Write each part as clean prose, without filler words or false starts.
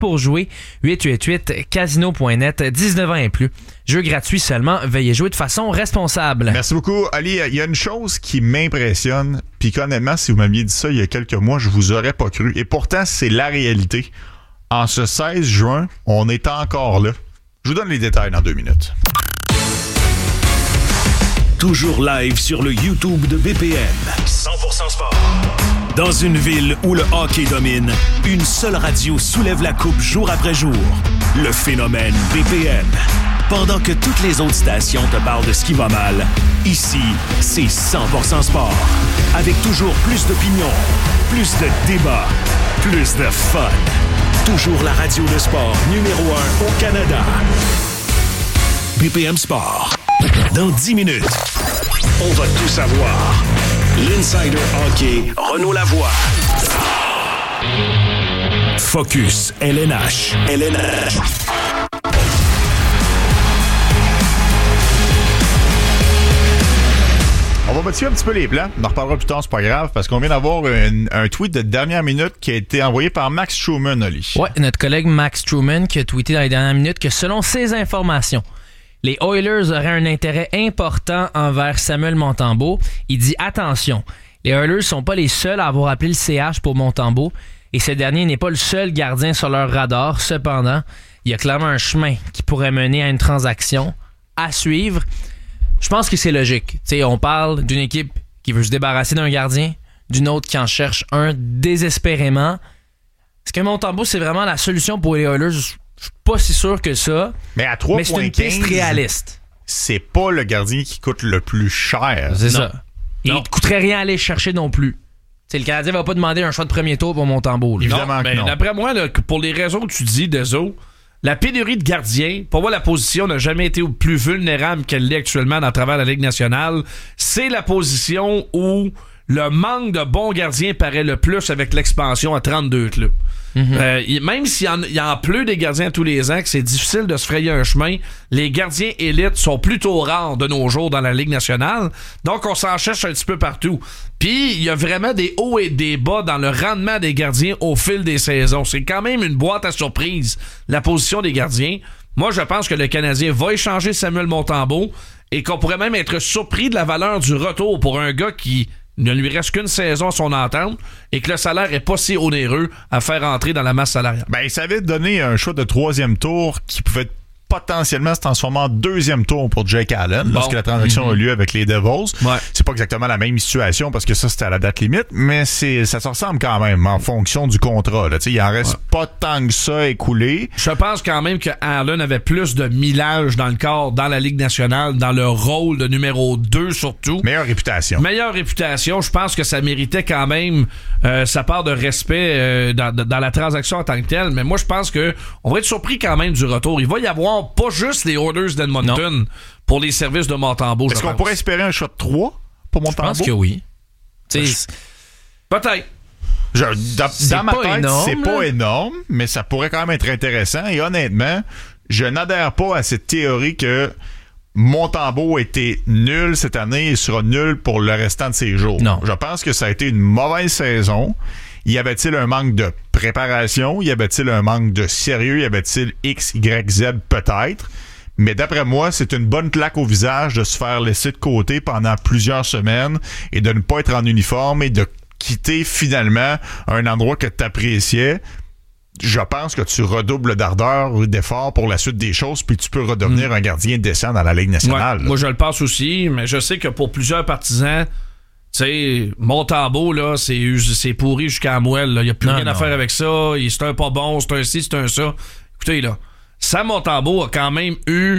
pour jouer. 888-casino.net, 19 ans et plus. Jeu gratuit seulement. Veuillez jouer de façon responsable. Merci beaucoup. Ali, il y a une chose qui m'impressionne, puis honnêtement, si vous m'aviez dit ça il y a quelques mois, je vous aurais pas cru. Et pourtant, c'est la réalité. En ce 16 juin, on est encore là. Je vous donne les détails dans 2 minutes. Toujours live sur le YouTube de BPM. 100% sport. Dans une ville où le hockey domine, une seule radio soulève la coupe jour après jour. Le phénomène BPM. Pendant que toutes les autres stations te parlent de ce qui va mal, ici, c'est 100% sport. Avec toujours plus d'opinions, plus de débats, plus de fun. Toujours la radio de sport numéro 1 au Canada. BPM Sport. Dans 10 minutes, on va tout savoir. L'Insider Hockey, Renaud Lavoie. Focus, LNH. On va modifier un petit peu les plans. On en reparlera plus tard, c'est pas grave, parce qu'on vient d'avoir un tweet de dernière minute qui a été envoyé par Max Truman, Oli. Ouais, notre collègue Max Truman qui a tweeté dans les dernières minutes que selon ses informations, les Oilers auraient un intérêt important envers Samuel Montembeault. Il dit attention, les Oilers sont pas les seuls à avoir appelé le CH pour Montembeault et ce dernier n'est pas le seul gardien sur leur radar. Cependant, il y a clairement un chemin qui pourrait mener à une transaction à suivre. Je pense que c'est logique. T'sais, on parle d'une équipe qui veut se débarrasser d'un gardien, d'une autre qui en cherche un désespérément. Est-ce que Montembeault, c'est vraiment la solution pour les Oilers? Je suis pas si sûr que ça. Mais à 3,15, mais c'est une piste réaliste. C'est pas le gardien qui coûte le plus cher. C'est ça. Il ne coûterait rien à aller chercher non plus. T'sais, le Canadien va pas demander un choix de premier tour pour Montembeault. Évidemment que non. D'après moi, là, pour les raisons que tu dis, Dezo, la pénurie de gardiens, pour moi, la position n'a jamais été plus vulnérable qu'elle l'est actuellement à travers la Ligue nationale. C'est la position où le manque de bons gardiens paraît le plus avec l'expansion à 32 clubs. Même s'il y en pleut des gardiens tous les ans, que c'est difficile de se frayer un chemin, les gardiens élites sont plutôt rares de nos jours dans la Ligue nationale. Donc, on s'en cherche un petit peu partout. Puis, il y a vraiment des hauts et des bas dans le rendement des gardiens au fil des saisons. C'est quand même une boîte à surprise, la position des gardiens. Moi, je pense que le Canadien va échanger Samuel Montembeault et qu'on pourrait même être surpris de la valeur du retour pour un gars qui ne lui reste qu'une saison à son entente et que le salaire est pas si onéreux à faire entrer dans la masse salariale. Ben, ça avait donné un choix de 3e tour qui pouvait potentiellement se transformer en 2e tour pour Jake Allen lorsque la transaction a eu lieu avec les Devils. Ouais. C'est pas exactement la même situation parce que ça, c'était à la date limite, mais ça se ressemble quand même en fonction du contrat. Là. Il en reste pas tant que ça écoulé. Je pense quand même que Allen avait plus de millage dans le corps, dans la Ligue nationale, dans le rôle de numéro 2 surtout. Meilleure réputation. Je pense que ça méritait quand même sa part de respect dans la transaction en tant que telle. Mais moi, je pense que on va être surpris quand même du retour. Il va y avoir pas juste les Oilers d'Edmonton pour les services de Montembeault. Est-ce qu'on pourrait espérer un shot de 3 pour Montembeault? Je pense que oui. Peut-être. Dans ma tête, c'est pas énorme, mais ça pourrait quand même être intéressant. Et honnêtement, je n'adhère pas à cette théorie que Montembeault était nul cette année et sera nul pour le restant de ses jours. Non. Je pense que ça a été une mauvaise saison. Y avait-il un manque de préparation? Y avait-il un manque de sérieux? Y avait-il X, Y, Z peut-être? Mais d'après moi, c'est une bonne claque au visage de se faire laisser de côté pendant plusieurs semaines et de ne pas être en uniforme et de quitter finalement un endroit que tu appréciais. Je pense que tu redoubles d'ardeur, d'effort pour la suite des choses, puis tu peux redevenir un gardien décent dans la Ligue nationale. Ouais, moi, je le pense aussi, mais je sais que pour plusieurs partisans, tu sais, Montembeault, là, c'est pourri jusqu'à la moelle. Il n'y a plus rien à faire avec ça. C'est un pas bon, c'est un ci, c'est un ça. Écoutez, là, Sam Montembeault a quand même eu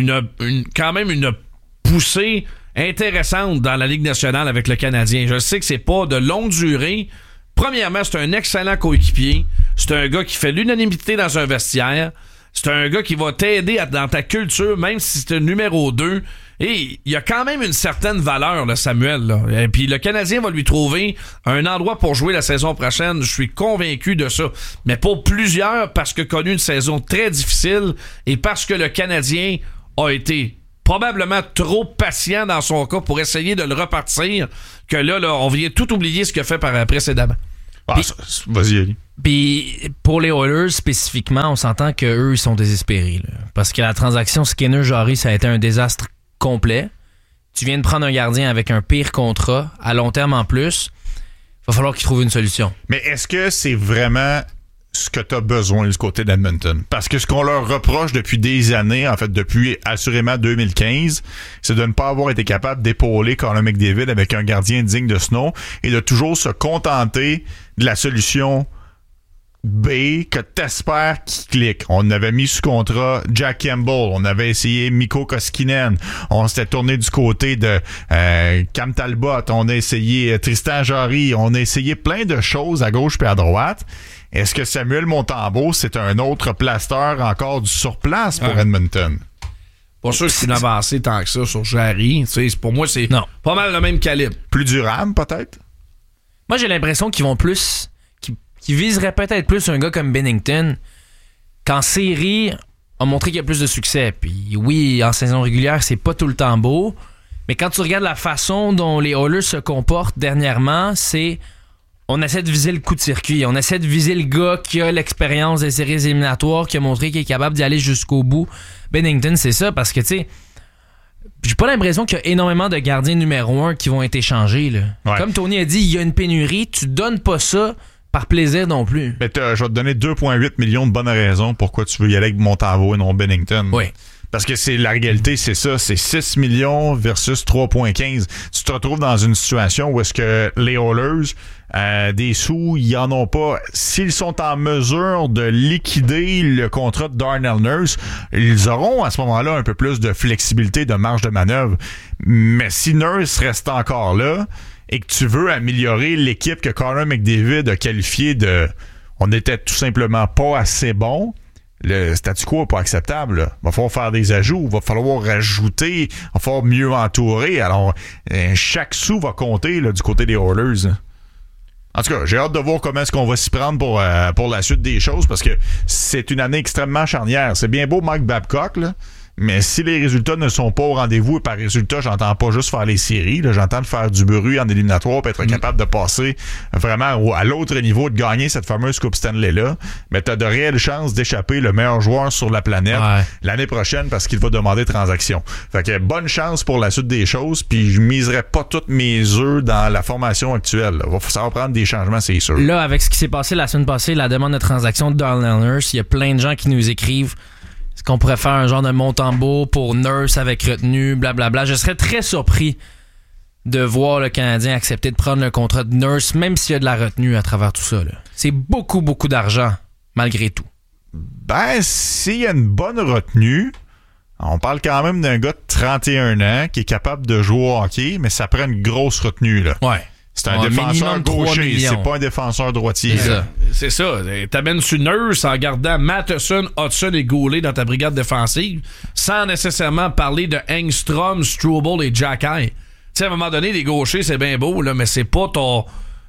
une poussée intéressante dans la Ligue nationale avec le Canadien. Je sais que c'est pas de longue durée. Premièrement, c'est un excellent coéquipier. C'est un gars qui fait l'unanimité dans un vestiaire. C'est un gars qui va t'aider dans ta culture, même si c'est un numéro 2. Et il y a quand même une certaine valeur, là, Samuel. Là. Et puis le Canadien va lui trouver un endroit pour jouer la saison prochaine. Je suis convaincu de ça. Mais pour plusieurs, parce qu'il a connu une saison très difficile et parce que le Canadien a été probablement trop patient dans son cas pour essayer de le repartir, que là on vient tout oublier ce qu'il a fait précédemment. Vas-y, Ali. Puis pour les Oilers spécifiquement, on s'entend qu'eux, ils sont désespérés. Là. Parce que la transaction Skinner-Jarry, ça a été un désastre complet. Tu viens de prendre un gardien avec un pire contrat, à long terme en plus. Il va falloir qu'ils trouvent une solution. Mais est-ce que c'est vraiment ce que tu as besoin du côté d'Edmonton? Parce que ce qu'on leur reproche depuis des années, en fait depuis assurément 2015, c'est de ne pas avoir été capable d'épauler Connor McDavid avec un gardien digne de ce nom et de toujours se contenter de la solution B que t'espères qu'il clique. On avait mis sous contrat Jack Campbell, on avait essayé Mikko Koskinen, on s'était tourné du côté de Cam Talbot, on a essayé Tristan Jarry, on a essayé plein de choses à gauche et à droite. Est-ce que Samuel Montembeault, c'est un autre plasteur encore du surplace pour Edmonton? Pas sûr que c'est une avancée tant que ça sur Jarry. Pour moi, c'est pas mal le même calibre. Plus durable, peut-être? Moi, j'ai l'impression qu'ils vont plus... qui viserait peut-être plus un gars comme Binnington, qu'en série, a montré qu'il y a plus de succès. Puis oui, en saison régulière, c'est pas tout le temps beau, mais quand tu regardes la façon dont les Oilers se comportent dernièrement, c'est on essaie de viser le coup de circuit, on essaie de viser le gars qui a l'expérience des séries éliminatoires, qui a montré qu'il est capable d'y aller jusqu'au bout. Binnington, c'est ça, parce que tu sais, j'ai pas l'impression qu'il y a énormément de gardiens numéro 1 qui vont être échangés. Là. Ouais. Comme Tony a dit, il y a une pénurie, tu donnes pas ça par plaisir non plus. Mais je vais te donner 2,8 millions de bonnes raisons pourquoi tu veux y aller avec Montembeault et non Binnington. Oui. Parce que c'est la réalité, c'est ça. C'est 6 millions versus 3,15. Tu te retrouves dans une situation où est-ce que les Oilers, des sous, ils en ont pas. S'ils sont en mesure de liquider le contrat de Darnell Nurse, ils auront à ce moment-là un peu plus de flexibilité, de marge de manœuvre. Mais si Nurse reste encore là, et que tu veux améliorer l'équipe que Connor McDavid a qualifiée de on n'était tout simplement pas assez bon, le statu quo n'est pas acceptable. Là. Il va falloir faire des ajouts, il va falloir rajouter, il va falloir mieux entourer. Alors, chaque sou va compter là, du côté des Oilers. En tout cas, j'ai hâte de voir comment est-ce qu'on va s'y prendre pour la suite des choses parce que c'est une année extrêmement charnière. C'est bien beau Mike Babcock, là. Mais si les résultats ne sont pas au rendez-vous, et par résultat, j'entends pas juste faire les séries, là, j'entends de faire du bruit en éliminatoire pour être capable de passer vraiment à l'autre niveau, de gagner cette fameuse Coupe Stanley-là. Mais t'as de réelles chances d'échapper le meilleur joueur sur la planète l'année prochaine parce qu'il va demander transaction. Fait que bonne chance pour la suite des choses, puis je miserai pas toutes mes œufs dans la formation actuelle. Ça va prendre des changements, c'est sûr. Là, avec ce qui s'est passé la semaine passée, la demande de transaction de Darnell Nurse, il y a plein de gens qui nous écrivent est-ce qu'on pourrait faire un genre de Montembeault pour Nurse avec retenue, blablabla. Je serais très surpris de voir le Canadien accepter de prendre le contrat de Nurse, même s'il y a de la retenue à travers tout ça. Là. C'est beaucoup, beaucoup d'argent, malgré tout. Ben, s'il y a une bonne retenue, on parle quand même d'un gars de 31 ans qui est capable de jouer au hockey, mais ça prend une grosse retenue. Là. Ouais. C'est un défenseur gaucher, c'est pas un défenseur droitier. C'est ça. T'amènes sur Nurse en gardant Matheson, Hudson et Goulet dans ta brigade défensive, sans nécessairement parler de Engstrom, Struble et Jacky. Tu sais, à un moment donné, les gauchers, c'est bien beau, là, mais c'est pas ton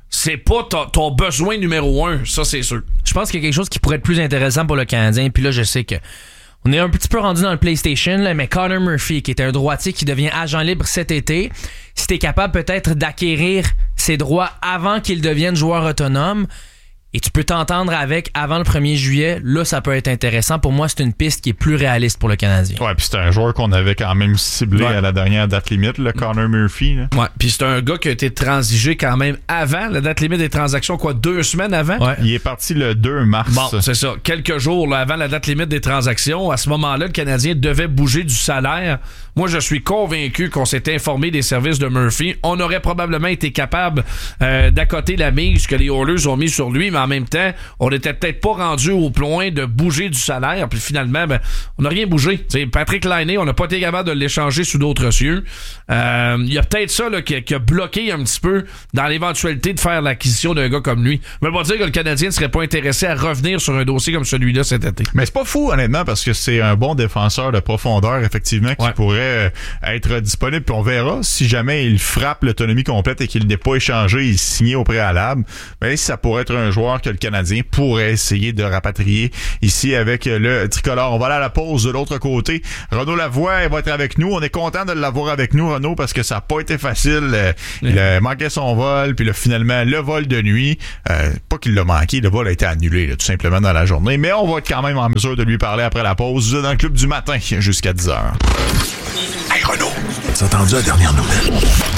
besoin numéro 1, ça c'est sûr. Je pense qu'il y a quelque chose qui pourrait être plus intéressant pour le Canadien, puis là, je sais que on est un petit peu rendu dans le PlayStation, là, mais Connor Murphy, qui est un droitier qui devient agent libre cet été, si t'es capable peut-être d'acquérir ses droits avant qu'il devienne joueur autonome, et tu peux t'entendre avec avant le 1er juillet, là, ça peut être intéressant. Pour moi, c'est une piste qui est plus réaliste pour le Canadien. Ouais, puis c'est un joueur qu'on avait quand même ciblé à la dernière date limite, le Connor Murphy. Là. Ouais, puis c'est un gars qui a été transigé quand même avant la date limite des transactions, 2 semaines avant? Ouais. Il est parti le 2 mars. Bon, c'est ça. Quelques jours là, avant la date limite des transactions, à ce moment-là, le Canadien devait bouger du salaire. Moi, je suis convaincu qu'on s'est informé des services de Murphy. On aurait probablement été capable d'accoter la mise que les Oilers ont mis sur lui, mais en même temps, on n'était peut-être pas rendu au point de bouger du salaire. Puis finalement, on n'a rien bougé. T'sais, Patrick Laine, on n'a pas été capable de l'échanger sous d'autres cieux. Il y a peut-être ça là, qui a bloqué un petit peu dans l'éventualité de faire l'acquisition d'un gars comme lui. Je ne veux pas dire que le Canadien ne serait pas intéressé à revenir sur un dossier comme celui-là cet été. Mais c'est pas fou, honnêtement, parce que c'est un bon défenseur de profondeur, effectivement, qui pourrait être disponible. Puis on verra si jamais il frappe l'autonomie complète et qu'il n'est pas échangé et signé au préalable. Mais ça pourrait être un joueur joueur que le Canadien pourrait essayer de rapatrier ici avec le tricolore. On va aller à la pause de l'autre côté. Renaud Lavoie va être avec nous. On est content de l'avoir avec nous, Renaud, parce que ça n'a pas été facile. Il a manqué son vol, puis là, finalement, le vol de nuit, pas qu'il l'a manqué, le vol a été annulé, là, tout simplement dans la journée, mais on va être quand même en mesure de lui parler après la pause. Vous êtes dans le club du matin jusqu'à 10h. Hey Renaud, t'as entendu la dernière nouvelle?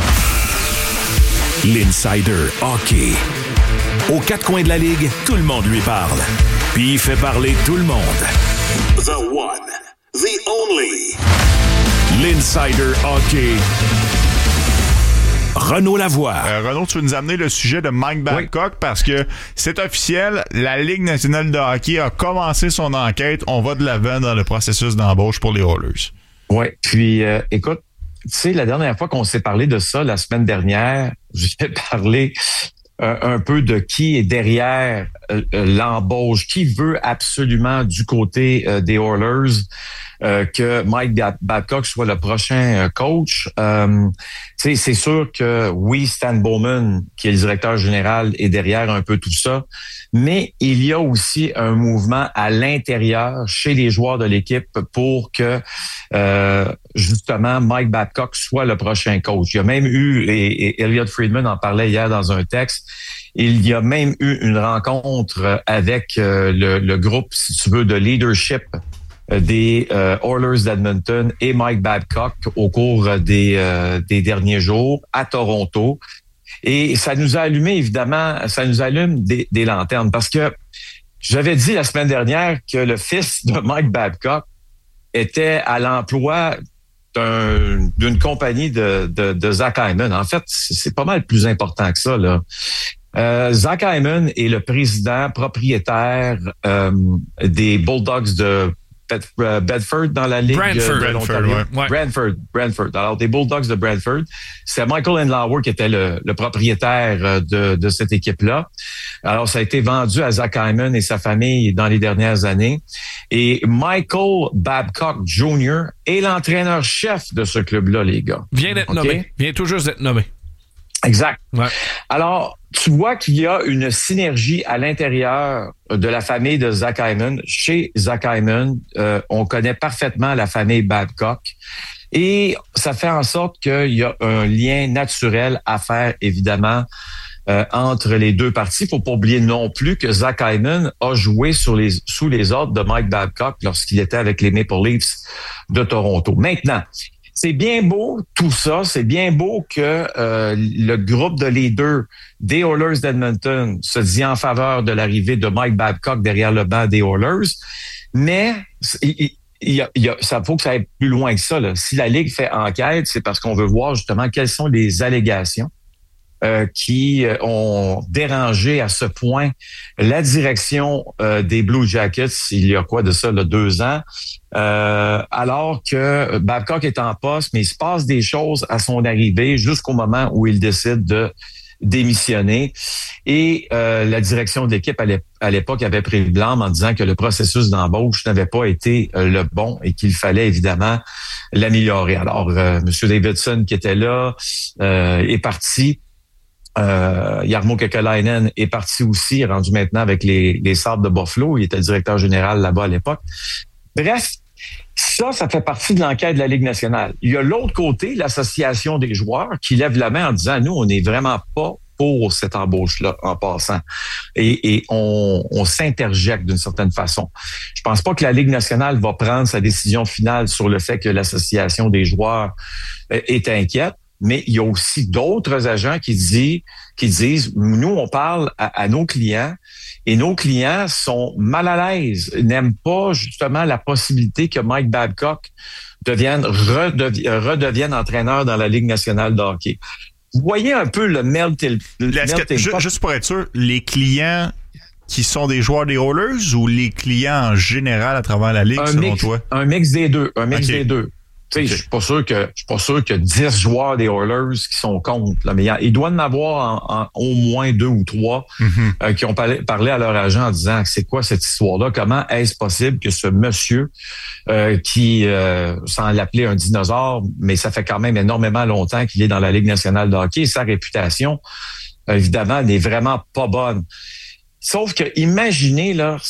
L'Insider Hockey. Aux quatre coins de la Ligue, tout le monde lui parle. Puis il fait parler tout le monde. The one, the only. L'Insider Hockey. Renaud Lavoie. Renaud, tu veux nous amener le sujet de Mike Babcock parce que c'est officiel, la Ligue nationale de hockey a commencé son enquête. On va de l'avant dans le processus d'embauche pour les Oilers. Oui, puis écoute, tu sais, la dernière fois qu'on s'est parlé de ça, la semaine dernière, j'ai parlé un peu de qui est derrière l'embauche, qui veut absolument du côté des Oilers que Mike Babcock soit le prochain coach. Tu sais, c'est sûr que oui, Stan Bowman, qui est le directeur général, est derrière un peu tout ça, mais il y a aussi un mouvement à l'intérieur chez les joueurs de l'équipe pour que justement Mike Babcock soit le prochain coach. Il y a même eu, et Elliot Friedman en parlait hier dans un texte, il y a même eu une rencontre avec le groupe, si tu veux, de leadership des Oilers d'Edmonton et Mike Babcock au cours des derniers jours à Toronto. Et ça nous a allumé, évidemment, ça nous allume des lanternes parce que j'avais dit la semaine dernière que le fils de Mike Babcock était à l'emploi d'une compagnie de Zach Hyman. En fait, c'est pas mal plus important que ça, là. Zach Hyman est le président propriétaire des Bulldogs de Bedford dans la Ligue de l'Ontario. Brantford. Alors, des Bulldogs de Brantford. C'est Michael Andlauer qui était le propriétaire de cette équipe-là. Alors, ça a été vendu à Zach Hyman et sa famille dans les dernières années. Et Michael Babcock Jr. est l'entraîneur-chef de ce club-là, les gars. Vient d'être nommé. Vient tout juste d'être nommé. Exact. Ouais. Alors, tu vois qu'il y a une synergie à l'intérieur de la famille de Zach Hyman. Chez Zach Hyman, on connaît parfaitement la famille Babcock. Et ça fait en sorte qu'il y a un lien naturel à faire, évidemment, entre les deux parties. Il faut pas oublier non plus que Zach Hyman a joué sous les ordres de Mike Babcock lorsqu'il était avec les Maple Leafs de Toronto. Maintenant, c'est bien beau tout ça, c'est bien beau que le groupe de leaders des Oilers d'Edmonton se dit en faveur de l'arrivée de Mike Babcock derrière le banc des Oilers, mais ça faut que ça aille plus loin que ça, là. Si la Ligue fait enquête, c'est parce qu'on veut voir justement quelles sont les allégations qui ont dérangé à ce point la direction des Blue Jackets il y a quoi de ça, là, 2 ans, alors que Babcock est en poste, mais il se passe des choses à son arrivée jusqu'au moment où il décide de démissionner. Et la direction de l'équipe à l'époque avait pris le blâme en disant que le processus d'embauche n'avait pas été le bon et qu'il fallait évidemment l'améliorer. Alors, M. Davidson qui était là est parti. Jarmo Kekalainen est parti aussi, rendu maintenant avec les Sabres de Buffalo. Il était directeur général là-bas à l'époque. Bref, ça fait partie de l'enquête de la Ligue nationale. Il y a l'autre côté, l'association des joueurs, qui lève la main en disant, nous, on n'est vraiment pas pour cette embauche-là en passant. Et on s'interjecte d'une certaine façon. Je pense pas que la Ligue nationale va prendre sa décision finale sur le fait que l'association des joueurs est inquiète. Mais il y a aussi d'autres agents qui disent, nous, on parle à nos clients et nos clients sont mal à l'aise, n'aiment pas justement la possibilité que Mike Babcock redevienne entraîneur dans la Ligue nationale de hockey. Vous voyez un peu le melting pot. Juste pour être sûr, les clients qui sont des joueurs des Oilers ou les clients en général à travers la Ligue, selon toi? Un mix des deux. Des deux. Tu sais, je suis pas sûr que 10 joueurs des Oilers qui sont contre, là, mais il doit en avoir au moins 2 ou 3 qui ont parlé à leur agent en disant c'est quoi cette histoire-là, comment est-ce possible que ce monsieur qui, sans l'appeler un dinosaure, mais ça fait quand même énormément longtemps qu'il est dans la Ligue nationale de hockey, sa réputation, évidemment, n'est vraiment pas bonne. Sauf que, imaginez, là,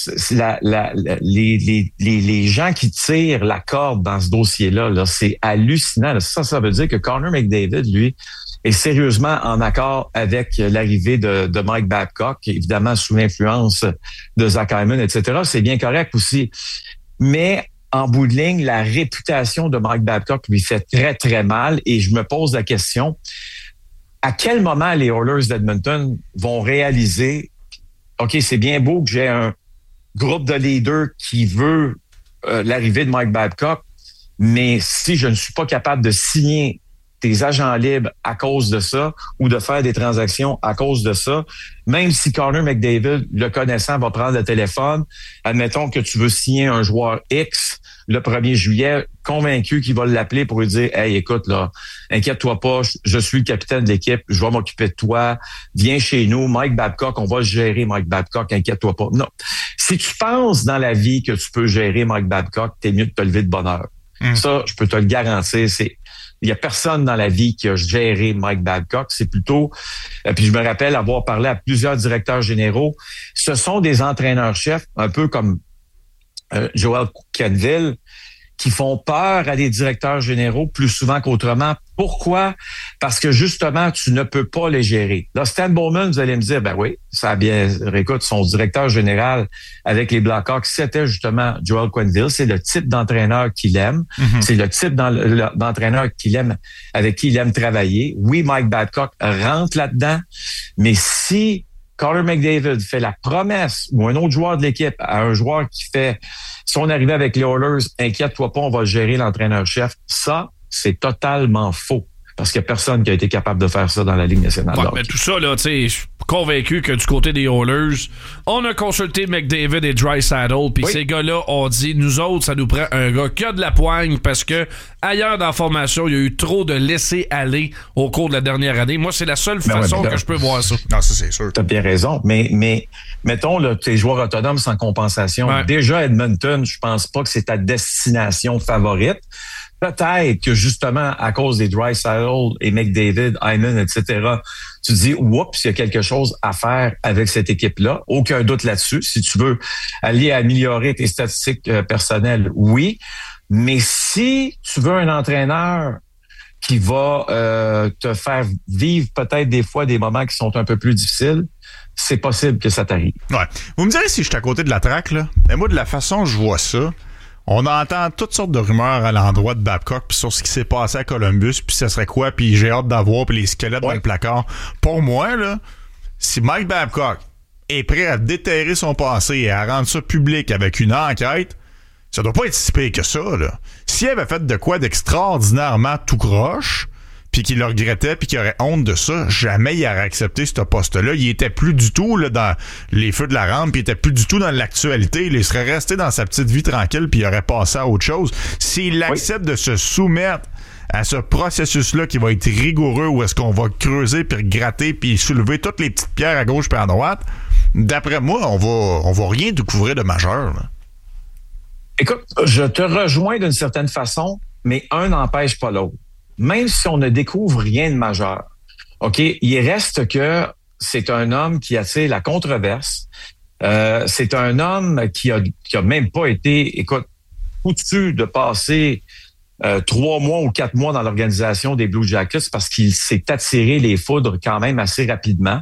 les gens qui tirent la corde dans ce dossier-là, là, c'est hallucinant. Là. Ça veut dire que Connor McDavid, lui, est sérieusement en accord avec l'arrivée de Mike Babcock, évidemment sous l'influence de Zach Hyman, etc. C'est bien correct aussi. Mais en bout de ligne, la réputation de Mike Babcock lui fait très, très mal. Et je me pose la question, à quel moment les Oilers d'Edmonton vont réaliser OK, c'est bien beau que j'ai un groupe de leaders qui veut l'arrivée de Mike Babcock, mais si je ne suis pas capable de signer tes agents libres à cause de ça ou de faire des transactions à cause de ça, même si Connor McDavid, le connaissant, va prendre le téléphone, admettons que tu veux signer un joueur X le 1er juillet, convaincu qu'il va l'appeler pour lui dire « Hey, écoute, là, inquiète-toi pas, je suis le capitaine de l'équipe, je vais m'occuper de toi, viens chez nous, Mike Babcock, on va gérer Mike Babcock, inquiète-toi pas. » Non. Si tu penses dans la vie que tu peux gérer Mike Babcock, t'es mieux de te lever de bonne heure. Ça, je peux te le garantir, il y a personne dans la vie qui a géré Mike Babcock. C'est plutôt, puis je me rappelle avoir parlé à plusieurs directeurs généraux. Ce sont des entraîneurs-chefs, un peu comme Joel Quenneville, qui font peur à des directeurs généraux plus souvent qu'autrement. Pourquoi? Parce que justement, tu ne peux pas les gérer. Là, Stan Bowman, vous allez me dire, ben oui, ça a bien, écoute, son directeur général avec les Blackhawks, c'était justement Joel Quenneville. C'est le type d'entraîneur qu'il aime. C'est le type d'entraîneur qu'il aime, avec qui il aime travailler. Oui, Mike Babcock rentre là-dedans, mais si Connor McDavid fait la promesse ou un autre joueur de l'équipe à un joueur qui fait son arrivée avec les Oilers, inquiète-toi pas, on va gérer l'entraîneur-chef. Ça, c'est totalement faux. Parce qu'il n'y a personne qui a été capable de faire ça dans la Ligue nationale. Ouais, mais tout ça, là, tu sais, je suis convaincu que du côté des Oilers, on a consulté McDavid et Draisaitl, puis ces gars-là ont dit, nous autres, ça nous prend un gars qui a de la poigne, parce que ailleurs dans la formation, il y a eu trop de laisser-aller au cours de la dernière année. Moi, c'est la seule façon que je peux voir ça. Non, ça, c'est sûr. T'as bien raison, mais mettons, là, tes joueurs autonomes sans compensation. Ouais. Déjà, Edmonton, je pense pas que c'est ta destination favorite. Peut-être que justement, à cause des Draisaitl et McDavid, Hyman, etc., tu te dis, oups, il y a quelque chose à faire avec cette équipe-là. Aucun doute là-dessus. Si tu veux aller améliorer tes statistiques personnelles, oui. Mais si tu veux un entraîneur qui va te faire vivre peut-être des fois des moments qui sont un peu plus difficiles, c'est possible que ça t'arrive. Ouais. Vous me direz si je suis à côté de la traque, là. Mais moi, de la façon dont je vois ça, on entend toutes sortes de rumeurs à l'endroit de Babcock puis sur ce qui s'est passé à Columbus, puis ça serait quoi, puis j'ai hâte d'avoir, puis les squelettes dans le placard. Pour moi, là, si Mike Babcock est prêt à déterrer son passé et à rendre ça public avec une enquête, ça doit pas être si pire que ça, là. S'il avait fait de quoi d'extraordinairement tout croche, puis qu'il le regrettait, puis qu'il aurait honte de ça, jamais il aurait accepté ce poste-là. Il était plus du tout là dans les feux de la rampe, puis il était plus du tout dans l'actualité. Il serait resté dans sa petite vie tranquille, puis il aurait passé à autre chose. S'il accepte de se soumettre à ce processus-là qui va être rigoureux, où est-ce qu'on va creuser, puis gratter, puis soulever toutes les petites pierres à gauche puis à droite, d'après moi, on va rien découvrir de majeur, là. Écoute, je te rejoins d'une certaine façon, mais un n'empêche pas l'autre. Même si on ne découvre rien de majeur, OK, il reste que c'est un homme qui attire la controverse. C'est un homme qui a même pas été, écoute, foutu de passer 3 mois ou 4 mois dans l'organisation des Blue Jackets parce qu'il s'est attiré les foudres quand même assez rapidement.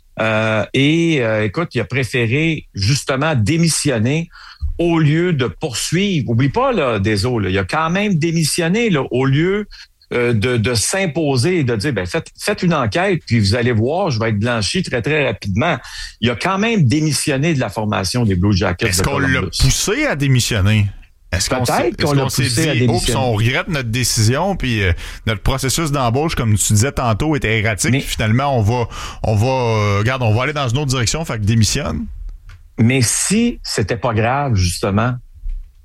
Écoute, il a préféré justement démissionner au lieu de poursuivre. Oublie pas, là, Deso, là, il a quand même démissionné là, au lieu de s'imposer et de dire, ben faites une enquête, puis vous allez voir, je vais être blanchi très, très rapidement. Il a quand même démissionné de la formation des Blue Jackets. Est-ce qu'on l'a poussé à démissionner? Est-ce qu'on s'est dit, on regrette notre décision, puis notre processus d'embauche, comme tu disais tantôt, était erratique. Mais, finalement, on va aller dans une autre direction, fait que démissionne. Mais si c'était pas grave, justement,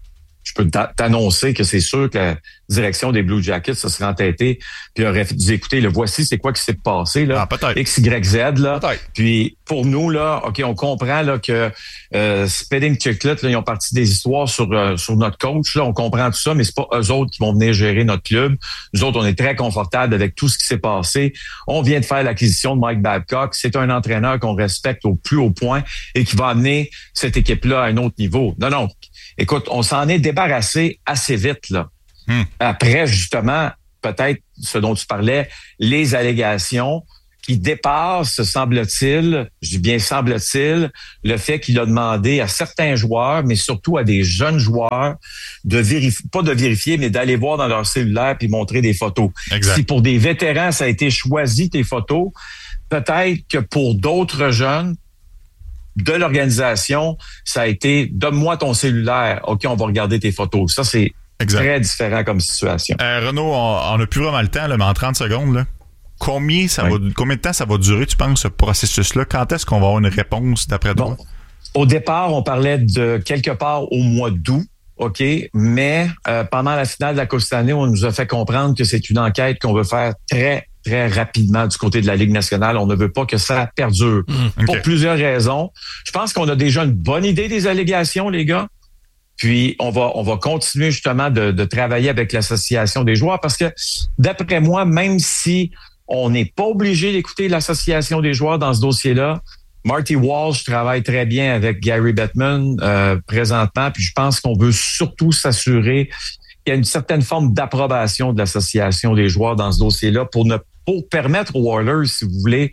je peux t'annoncer que c'est sûr que la direction des Blue Jackets se serait entêtée puis aurait dit, écoutez, le voici, c'est quoi qui s'est passé, là. Peut-être. X, Y, Z, là. Peut-être. Puis, pour nous, là, OK, on comprend, là, que Spedding Chiclet, là, ils ont parti des histoires sur notre coach, là. On comprend tout ça, mais c'est pas eux autres qui vont venir gérer notre club. Nous autres, on est très confortables avec tout ce qui s'est passé. On vient de faire l'acquisition de Mike Babcock. C'est un entraîneur qu'on respecte au plus haut point et qui va amener cette équipe-là à un autre niveau. Non. Écoute, on s'en est débarrassé assez vite, là. Après, justement, peut-être ce dont tu parlais, les allégations qui dépassent, semble-t-il, je dis bien semble-t-il, le fait qu'il a demandé à certains joueurs, mais surtout à des jeunes joueurs, de vérifier, pas de vérifier, mais d'aller voir dans leur cellulaire puis montrer des photos. Exact. Si pour des vétérans, ça a été choisi, tes photos, peut-être que pour d'autres jeunes de l'organisation, ça a été « donne-moi ton cellulaire, OK, on va regarder tes photos ». Ça, c'est très différent comme situation. Renaud, on n'a plus vraiment le temps, là, mais en 30 secondes, là, combien de temps ça va durer, tu penses, ce processus-là? Quand est-ce qu'on va avoir une réponse, d'après toi? Au départ, on parlait de quelque part au mois d'août, OK, mais pendant la finale de la Coupe Stanley, on nous a fait comprendre que c'est une enquête qu'on veut faire très rapidement du côté de la Ligue nationale. On ne veut pas que ça perdure. Pour plusieurs raisons. Je pense qu'on a déjà une bonne idée des allégations, les gars. Puis, on va continuer justement de travailler avec l'association des joueurs parce que, d'après moi, même si on n'est pas obligé d'écouter l'association des joueurs dans ce dossier-là, Marty Walsh travaille très bien avec Gary Bettman présentement. Puis, je pense qu'on veut surtout s'assurer qu'il y a une certaine forme d'approbation de l'association des joueurs dans ce dossier-là pour permettre aux Oilers, si vous voulez,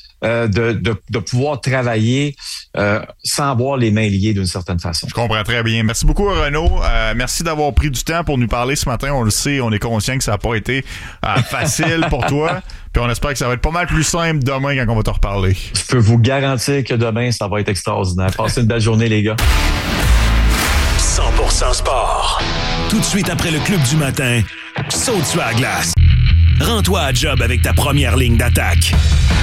de pouvoir travailler sans avoir les mains liées d'une certaine façon. Je comprends très bien. Merci beaucoup, Renaud. Merci d'avoir pris du temps pour nous parler ce matin. On le sait, on est conscient que ça n'a pas été facile pour toi. Puis on espère que ça va être pas mal plus simple demain quand on va te reparler. Je peux vous garantir que demain, ça va être extraordinaire. Passez une belle journée, les gars. 100% sport. Tout de suite après le Club du matin, saute sur la glace. Rends-toi à job avec ta première ligne d'attaque.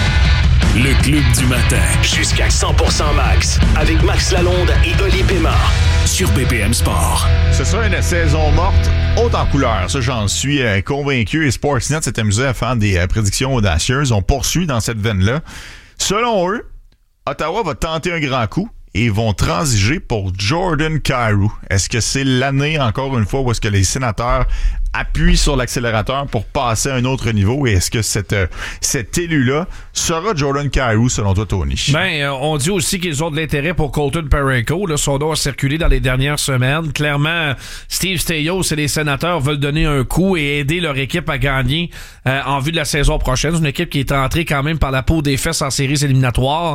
Le Club du matin. Jusqu'à 100% max. Avec Max Lalonde et Oli Pema. Sur BPM Sport. Ce sera une saison morte haute en couleur. Ça, j'en suis convaincu. Et Sportsnet s'est amusé à faire des prédictions audacieuses. On poursuit dans cette veine-là. Selon eux, Ottawa va tenter un grand coup et vont transiger pour Jordan Kyrou. Est-ce que c'est l'année, encore une fois, où est-ce que les Sénateurs appuient sur l'accélérateur pour passer à un autre niveau? Et est-ce que cet élu-là sera Jordan Kyrou, selon toi, Tony? On dit aussi qu'ils ont de l'intérêt pour Colton Parayko. Là, son nom a circulé dans les dernières semaines. Clairement, Steve Staios et les Sénateurs veulent donner un coup et aider leur équipe à gagner en vue de la saison prochaine. C'est une équipe qui est entrée quand même par la peau des fesses en séries éliminatoires,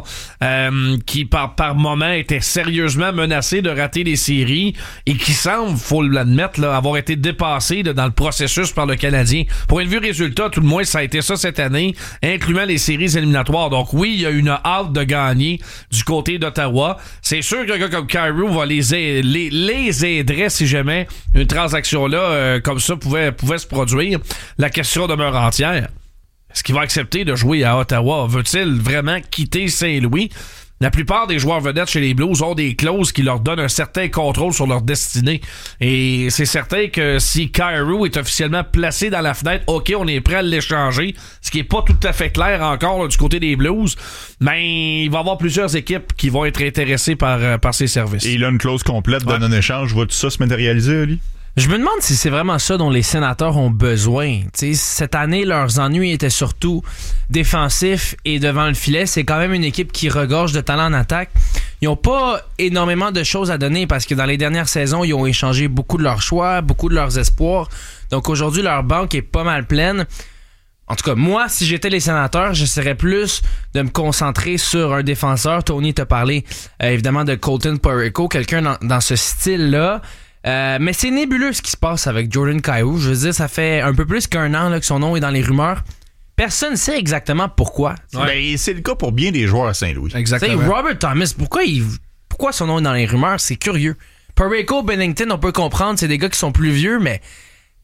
qui par moment était sérieusement menacée de rater les séries et qui semble, faut l'admettre, là, avoir été dépassée dans le processus par le Canadien. Pour une vue résultat, tout le moins, ça a été ça cette année, incluant les séries éliminatoires. Donc oui, il y a une hâte de gagner du côté d'Ottawa. C'est sûr qu'un gars comme Kyrou va les aiderait si jamais une transaction-là comme ça pouvait se produire. La question demeure entière. Est-ce qu'il va accepter de jouer à Ottawa? Veut-il vraiment quitter Saint-Louis? La plupart des joueurs vedettes chez les Blues ont des clauses qui leur donnent un certain contrôle sur leur destinée. Et c'est certain que si Kyrou est officiellement placé dans la fenêtre, OK, on est prêt à l'échanger, ce qui est pas tout à fait clair encore là, du côté des Blues, mais il va y avoir plusieurs équipes qui vont être intéressées par ses services. Et il a une clause complète de non-échange. Va tout ça se matérialiser, Oli? Je me demande si c'est vraiment ça dont les Sénateurs ont besoin. T'sais, cette année, leurs ennuis étaient surtout défensifs et devant le filet. C'est quand même une équipe qui regorge de talent en attaque. Ils n'ont pas énormément de choses à donner parce que dans les dernières saisons, ils ont échangé beaucoup de leurs choix, beaucoup de leurs espoirs. Donc aujourd'hui, leur banque est pas mal pleine. En tout cas, moi, si j'étais les Sénateurs, j'essaierais plus de me concentrer sur un défenseur. Tony t'a parlé évidemment de Colton Parayko, quelqu'un dans ce style-là. Mais c'est nébuleux ce qui se passe avec Jordan Kyrou. Je veux dire, ça fait un peu plus qu'un an là, que son nom est dans les rumeurs. Personne ne sait exactement pourquoi. Ouais. Ben, c'est le cas pour bien des joueurs à Saint-Louis. Exactement. T'sais, Robert Thomas, pourquoi son nom est dans les rumeurs? C'est curieux. Parayko, Bennington, on peut comprendre, c'est des gars qui sont plus vieux, mais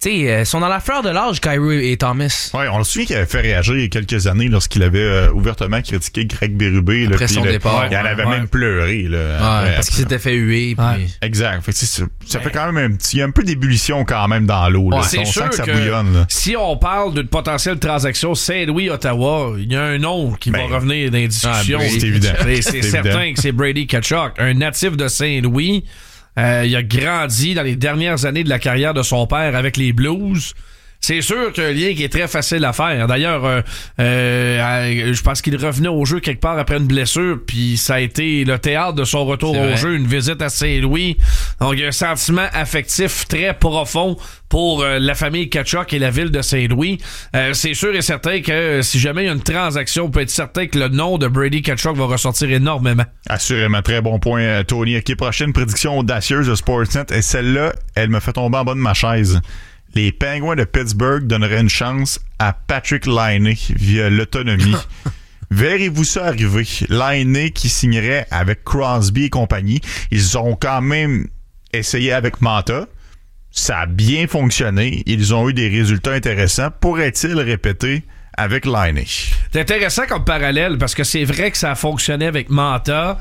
ils sont dans la fleur de l'âge, Kyrie et Thomas. Ouais, on se souvient qu'il avait fait réagir il y a quelques années lorsqu'il avait ouvertement critiqué Greg Berube. Après son départ. Il en avait même pleuré. Là, parce qu'il s'était fait huer. Puis... Exact. Fait que ça fait quand même il y a un peu d'ébullition quand même dans l'eau. Là. C'est on sûr sent que ça que bouillonne. Là. Si on parle d'une potentielle transaction Saint-Louis-Ottawa, il y a un nom qui va revenir dans les discussions. C'est évident. C'est certain que c'est Brady Tkachuk, un natif de Saint-Louis. Il a grandi dans les dernières années de la carrière de son père avec les Blues. C'est sûr qu'il y a un lien qui est très facile à faire. D'ailleurs, je pense qu'il revenait au jeu quelque part après une blessure, puis ça a été le théâtre de son retour au jeu, une visite à Saint-Louis. Donc, il y a un sentiment affectif très profond pour la famille Tkachuk et la ville de Saint-Louis. C'est sûr et certain que si jamais il y a une transaction, on peut être certain que le nom de Brady Tkachuk va ressortir énormément. Assurément, très bon point, Tony. OK, prochaine prédiction audacieuse de Sportsnet, et celle-là, elle me fait tomber en bas de ma chaise. Les Penguins de Pittsburgh donneraient une chance à Patrik Laine via l'autonomie. Verrez-vous ça arriver? Laine qui signerait avec Crosby et compagnie. Ils ont quand même essayé avec Manta. Ça a bien fonctionné. Ils ont eu des résultats intéressants. Pourrait-il répéter avec Laine? C'est intéressant comme parallèle parce que c'est vrai que ça a fonctionné avec Manta.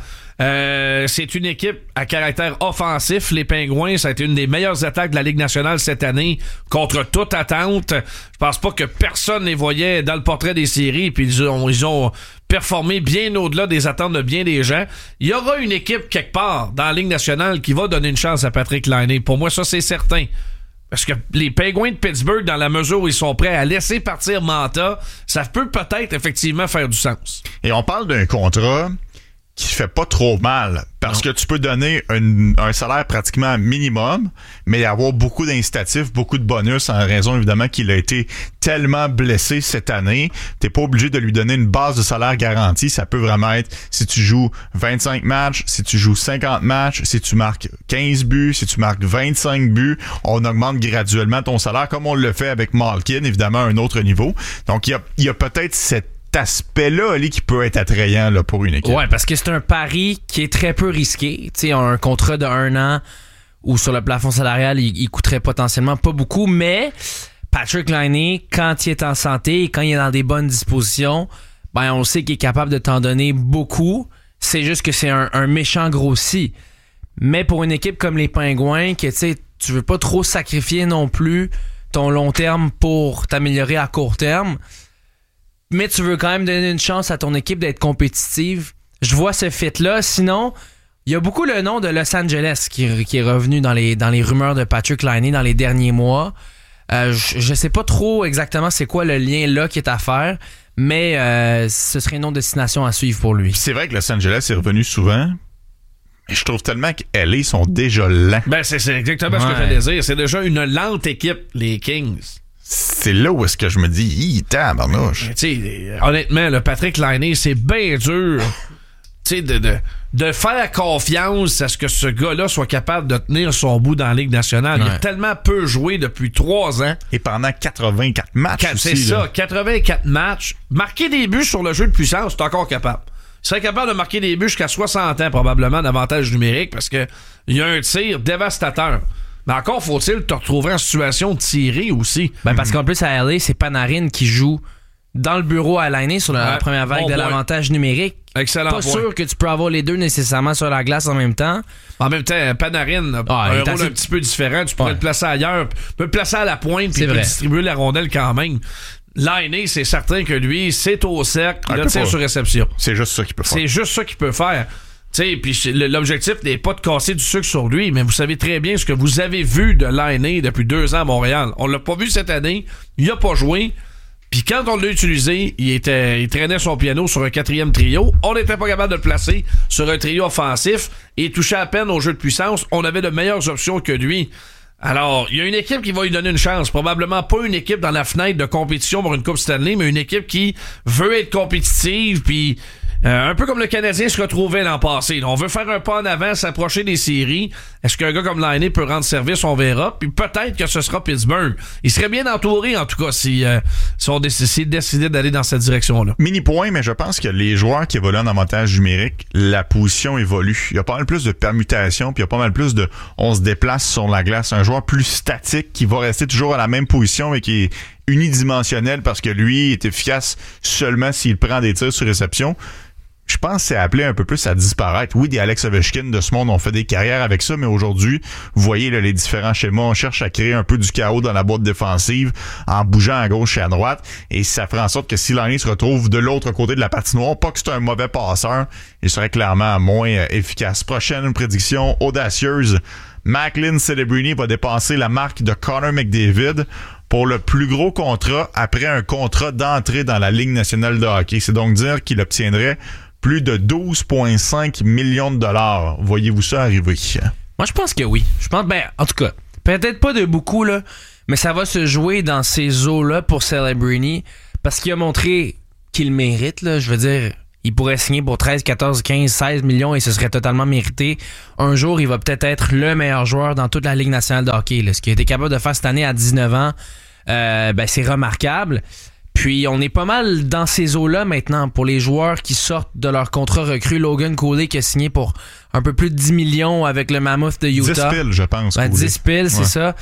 C'est une équipe à caractère offensif. Les Pingouins, ça a été une des meilleures attaques de la Ligue nationale cette année, contre toute attente. Je pense pas que personne les voyait dans le portrait des séries, puis ils ont performé bien au-delà des attentes de bien des gens. Il y aura une équipe quelque part dans la Ligue nationale qui va donner une chance à Patrik Laine. Pour moi, ça, c'est certain. Parce que les Penguins de Pittsburgh, dans la mesure où ils sont prêts à laisser partir Manta, ça peut peut-être effectivement faire du sens. Et on parle d'un contrat qui fait pas trop mal, parce que tu peux donner un salaire pratiquement minimum, mais avoir beaucoup d'incitatifs, beaucoup de bonus, en raison évidemment qu'il a été tellement blessé cette année. T'es pas obligé de lui donner une base de salaire garantie. Ça peut vraiment être si tu joues 25 matchs, si tu joues 50 matchs, si tu marques 15 buts, si tu marques 25 buts, on augmente graduellement ton salaire, comme on le fait avec Malkin, évidemment à un autre niveau. Donc il y a peut-être cet aspect-là Ali, qui peut être attrayant là, pour une équipe. Ouais, parce que c'est un pari qui est très peu risqué. Tu sais, un contrat de 1 an ou sur le plafond salarial, il coûterait potentiellement pas beaucoup, mais Patrik Laine, quand il est en santé et quand il est dans des bonnes dispositions, ben on sait qu'il est capable de t'en donner beaucoup. C'est juste que c'est un méchant grossi. Mais pour une équipe comme les Pingouins, que tu sais, tu veux pas trop sacrifier non plus ton long terme pour t'améliorer à court terme, mais tu veux quand même donner une chance à ton équipe d'être compétitive. Je vois ce fit-là. Sinon, il y a beaucoup le nom de Los Angeles qui est revenu dans les rumeurs de Patrik Laine dans les derniers mois. Je sais pas trop exactement c'est quoi le lien là qui est à faire, mais ce serait une autre destination à suivre pour lui. Puis c'est vrai que Los Angeles est revenu souvent. Mais je trouve tellement que LA sont déjà lents. Ben c'est exactement ce que j'allais dire. C'est déjà une lente équipe, les Kings. C'est là où est-ce que je me dis, tabarnouche. Honnêtement, le Patrik Laine, c'est bien dur de faire confiance à ce que ce gars-là soit capable de tenir son bout dans la Ligue nationale. Ouais. Il a tellement peu joué depuis 3 ans. Et pendant 84 matchs c'est aussi, ça, 84 matchs. Marquer des buts sur le jeu de puissance, c'est encore capable. Il serait capable de marquer des buts jusqu'à 60 ans, probablement, d'avantage numérique, parce que il y a un tir dévastateur. Mais encore faut-il te retrouver en situation de tirer aussi. Ben parce qu'en plus, à LA, c'est Panarin qui joue dans le bureau à Laine sur la première vague de l'avantage numérique. Excellent. Pas sûr que tu peux avoir les deux nécessairement sur la glace en même temps. En même temps, Panarin a un rôle un petit peu différent. Tu pourrais le placer ailleurs. Tu peux le placer à la pointe et distribuer la rondelle quand même. Laine, c'est certain que lui, c'est au cercle, le tir sur réception. C'est juste ça qu'il peut faire. C'est juste ça qu'il peut faire. Puis l'objectif n'est pas de casser du sucre sur lui, mais vous savez très bien ce que vous avez vu de Laine depuis 2 ans à Montréal. On l'a pas vu cette année, il a pas joué. Puis quand on l'a utilisé, il traînait son piano sur un 4e trio. On n'était pas capable de le placer sur un trio offensif et il touchait à peine au jeu de puissance. On avait de meilleures options que lui. Alors, il y a une équipe qui va lui donner une chance. Probablement pas une équipe dans la fenêtre de compétition pour une Coupe Stanley, mais une équipe qui veut être compétitive. Puis Un peu comme le Canadien se retrouvait l'an passé. On veut faire un pas en avant, s'approcher des séries. Est-ce qu'un gars comme Laine peut rendre service? On verra. Puis peut-être que ce sera Pittsburgh. Il serait bien entouré, en tout cas, si on décidait d'aller dans cette direction-là. Mini point, mais je pense que les joueurs qui évoluent en avantage numérique, la position évolue. Il y a pas mal plus de permutations, puis il y a pas mal plus de on se déplace sur la glace. Un joueur plus statique qui va rester toujours à la même position et qui est unidimensionnel parce que lui est efficace seulement s'il prend des tirs sur réception. Je pense que c'est appelé un peu plus à disparaître. Oui, des Alex Ovechkin de ce monde ont fait des carrières avec ça, mais aujourd'hui, vous voyez là, les différents schémas. On cherche à créer un peu du chaos dans la boîte défensive en bougeant à gauche et à droite. Et ça ferait en sorte que si Laine se retrouve de l'autre côté de la patinoire, pas que c'est un mauvais passeur, il serait clairement moins efficace. Prochaine prédiction audacieuse. Macklin Celebrini va dépasser la marque de Connor McDavid pour le plus gros contrat après un contrat d'entrée dans la Ligue nationale de hockey. C'est donc dire qu'il obtiendrait plus de 12,5 millions de dollars. Voyez-vous ça arriver? Moi, je pense que oui. Je pense, en tout cas, peut-être pas de beaucoup, là, mais ça va se jouer dans ces eaux-là pour Celebrini parce qu'il a montré qu'il mérite, là. Je veux dire, il pourrait signer pour 13, 14, 15, 16 millions et ce serait totalement mérité. Un jour, il va peut-être être le meilleur joueur dans toute la Ligue nationale de hockey, là. Ce qu'il a été capable de faire cette année à 19 ans, c'est remarquable. Puis, on est pas mal dans ces eaux-là maintenant pour les joueurs qui sortent de leur contrat recru. Logan Cooley qui a signé pour un peu plus de 10 millions avec le Mammoth de Utah. 10 piles, je pense. 10 piles, c'est ça.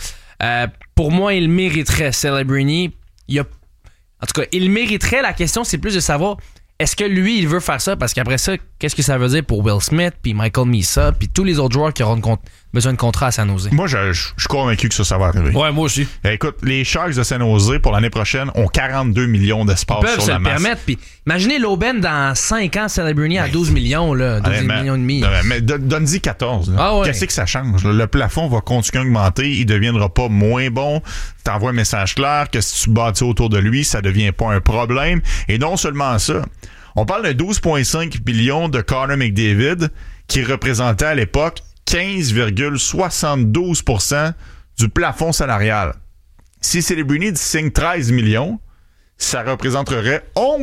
Pour moi, il mériterait Celebrini. En tout cas, il mériterait. La question, c'est plus de savoir est-ce que lui, il veut faire ça? Parce qu'après ça, qu'est-ce que ça veut dire pour Will Smith, puis Michael Misa, puis tous les autres joueurs qui auront besoin de contrat à San Jose? Moi, je suis convaincu que ça va arriver. Ouais, moi aussi. Écoute, les Sharks de San Jose, pour l'année prochaine, ont 42 millions d'espace sur la masse. Ils peuvent se le permettre. Puis imaginez l'aubaine dans 5 ans, Celebrini à 12 millions, là, 12 millions et demi. Non, mais donne-y 14. Ah ouais. Qu'est-ce que ça change? Le plafond va continuer à augmenter. Il ne deviendra pas moins bon. T'envoies un message clair que si tu bâtis autour de lui, ça ne devient pas un problème. Et non seulement ça, on parle de 12,5 millions de Connor McDavid qui représentait à l'époque 15,72% du plafond salarial. Si Celebrini signe 13 millions, ça représenterait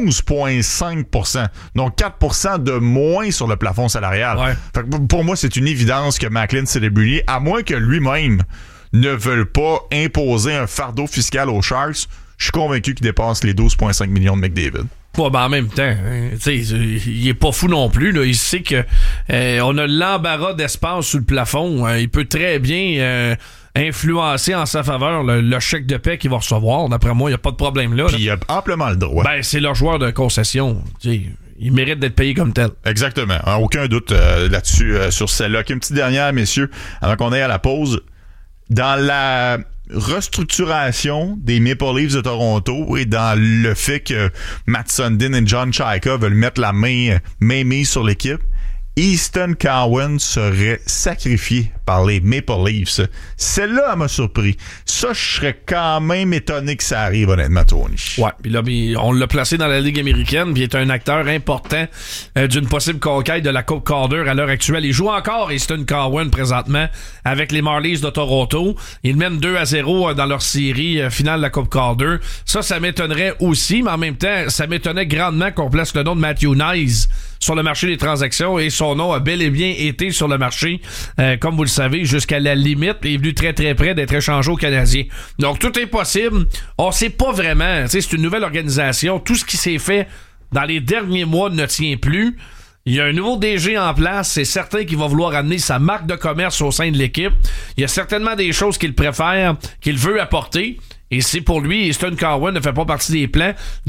11,5%. Donc 4% de moins sur le plafond salarial. Ouais. Fait que pour moi, c'est une évidence que Macklin Celebrini, à moins que lui-même ne veuille pas imposer un fardeau fiscal aux Sharks, je suis convaincu qu'il dépasse les 12,5 millions de McDavid. En même temps, il est pas fou non plus. Là. Il sait que on a l'embarras d'espace sous le plafond. Il peut très bien influencer en sa faveur le chèque de paie qu'il va recevoir. D'après moi, il n'y a pas de problème là. Puis il a amplement le droit. C'est leur joueur de concession. Il mérite d'être payé comme tel. Exactement. Aucun doute là-dessus, sur celle-là. Une petite dernière, messieurs, avant qu'on aille à la pause. Dans la restructuration des Maple Leafs de Toronto et dans le fait que Matt Sundin et John Chayka veulent mettre la main mise sur l'équipe, Easton Cowan serait sacrifié par les Maple Leafs. Celle-là, elle m'a surpris. Ça, je serais quand même étonné que ça arrive, honnêtement, Tony. Ouais, puis là, on l'a placé dans la Ligue américaine, puis il est un acteur important d'une possible conquête de la Coupe Calder à l'heure actuelle. Il joue encore Easton Cowan présentement avec les Marlies de Toronto. Ils mènent 2-0 dans leur série finale de la Coupe Calder. Ça m'étonnerait aussi, mais en même temps, ça m'étonnait grandement qu'on place le nom de Matthew Knies sur le marché des transactions et son nom a bel et bien été sur le marché, comme vous le savez, jusqu'à la limite. Il est venu très très près d'être échangé aux Canadiens. Donc tout est possible. On sait pas vraiment. C'est une nouvelle organisation. Tout ce qui s'est fait dans les derniers mois ne tient plus. Il y a un nouveau DG en place. C'est certain qu'il va vouloir amener sa marque de commerce au sein de l'équipe. Il y a certainement des choses qu'il préfère, qu'il veut apporter. Et c'est pour lui, Easton Cowan ne fait pas partie des plans.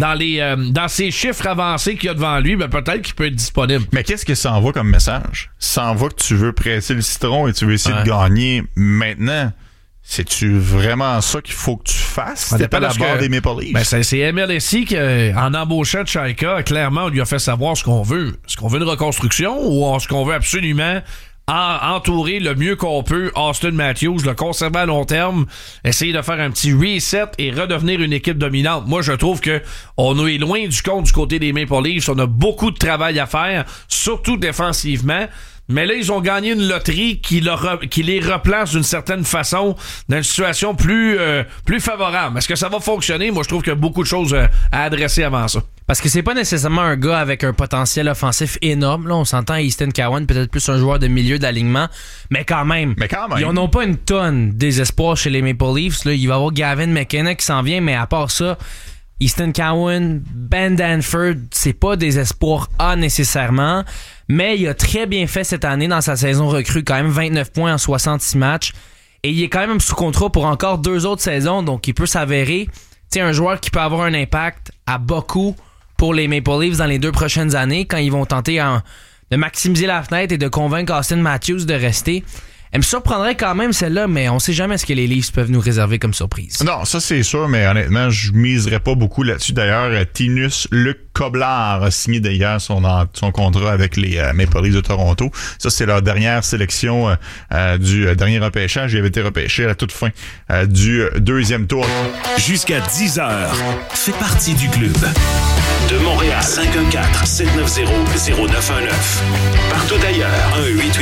Dans ses chiffres avancés qu'il y a devant lui, peut-être qu'il peut être disponible. Mais qu'est-ce que ça envoie comme message? Ça envoie que tu veux presser le citron et tu veux essayer de gagner maintenant. C'est-tu vraiment ça qu'il faut que tu fasses? C'était pas la barre des Maple Leafs. C'est MLSI qui, en embauchant Chayka, clairement, on lui a fait savoir ce qu'on veut. Est-ce qu'on veut une reconstruction ou est-ce qu'on veut absolument entourer le mieux qu'on peut Auston Matthews, le conserver à long terme, essayer de faire un petit reset et redevenir une équipe dominante. Moi, je trouve que on est loin du compte du côté des Maple Leafs. On a beaucoup de travail à faire, surtout défensivement. Mais là, ils ont gagné une loterie qui les replace d'une certaine façon dans une situation plus favorable. Est-ce que ça va fonctionner? Moi, je trouve qu'il y a beaucoup de choses à adresser avant ça. Parce que c'est pas nécessairement un gars avec un potentiel offensif énorme. Là, on s'entend, Easton Cowan, peut-être plus un joueur de milieu d'alignement. Mais quand même. Ils n'ont pas une tonne désespoir chez les Maple Leafs. Là, il va y avoir Gavin McKenna qui s'en vient, mais à part ça, Easton Cowan, Ben Danford, c'est pas des espoirs A nécessairement. Mais il a très bien fait cette année dans sa saison recrue. Quand même 29 points en 66 matchs. Et il est quand même sous contrat pour encore 2 autres saisons. Donc, il peut s'avérer un joueur qui peut avoir un impact à beaucoup pour les Maple Leafs dans les 2 prochaines années quand ils vont tenter de maximiser la fenêtre et de convaincre Austin Matthews de rester. Elle me surprendrait quand même celle-là, mais on sait jamais ce que les Leafs peuvent nous réserver comme surprise. Non, ça c'est sûr, mais honnêtement, je miserais pas beaucoup là-dessus. D'ailleurs, Tinus Luc Koblard a signé d'ailleurs son contrat avec les Maple Leafs de Toronto. Ça, c'est leur dernière sélection du dernier repêchage. Il avait été repêché à la toute fin du 2e tour. Jusqu'à 10h, fais partie du club. De Montréal, 514-790-0919. Partout ailleurs,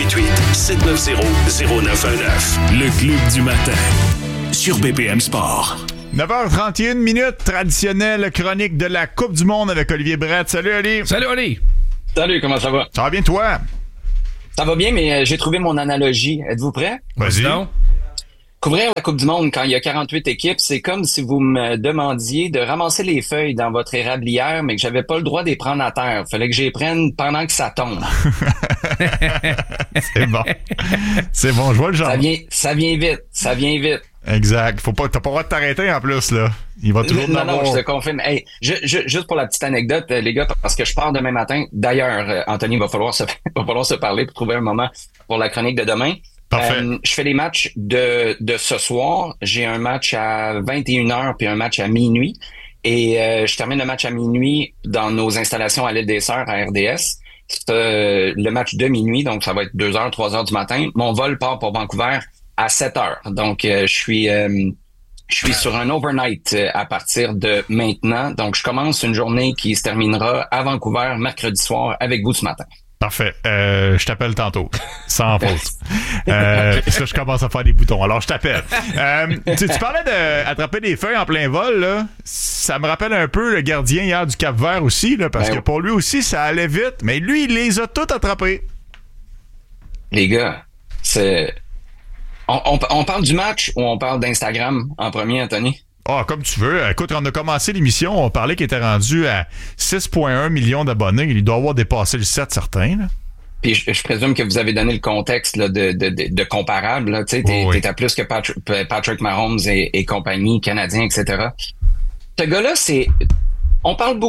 1-888-790-0919. Le club du matin, sur BPM Sport. 9h31 minutes, traditionnelle chronique de la Coupe du Monde avec Olivier Brett. Salut, Oli. Salut, Oli. Salut, comment ça va? Ça va bien, toi? Ça va bien, mais j'ai trouvé mon analogie. Êtes-vous prêts? Vas-y. Couvrir la Coupe du Monde quand il y a 48 équipes, c'est comme si vous me demandiez de ramasser les feuilles dans votre érablière, mais que j'avais pas le droit de les prendre à terre. Fallait que je les prenne pendant que ça tombe. C'est bon. C'est bon, je vois le genre. Ça vient vite. Exact. T'as pas le droit de t'arrêter en plus, là. Il va toujours Non, je te confirme. Hey, juste pour la petite anecdote, les gars, parce que je pars demain matin. D'ailleurs, Anthony, va falloir se parler pour trouver un moment pour la chronique de demain. Je fais les matchs de ce soir. J'ai un match à 21h puis un match à minuit. Et je termine le match à minuit dans nos installations à l'île des Sœurs à RDS. C'est le match de minuit, donc ça va être 2h, 3h du matin. Mon vol part pour Vancouver à 7h. Donc, je suis sur un overnight à partir de maintenant. Donc, je commence une journée qui se terminera à Vancouver mercredi soir avec vous ce matin. Parfait. Je t'appelle tantôt. Sans faute. Parce que je commence à faire des boutons. Alors, je t'appelle. Tu parlais d'attraper des feuilles en plein vol, là. Ça me rappelle un peu le gardien hier du Cap-Vert aussi, là, parce que pour lui aussi, ça allait vite. Mais lui, il les a toutes attrapées. Les gars, c'est... On parle du match ou on parle d'Instagram en premier, Anthony? Comme tu veux. Écoute, quand on a commencé l'émission, on parlait qu'il était rendu à 6,1 millions d'abonnés. Il doit avoir dépassé le 7, certains. Là. Puis je présume que vous avez donné le contexte là, de comparable. Là. Tu sais, t'es à plus que Patrick Mahomes et compagnie, Canadiens, etc. Ce gars-là, on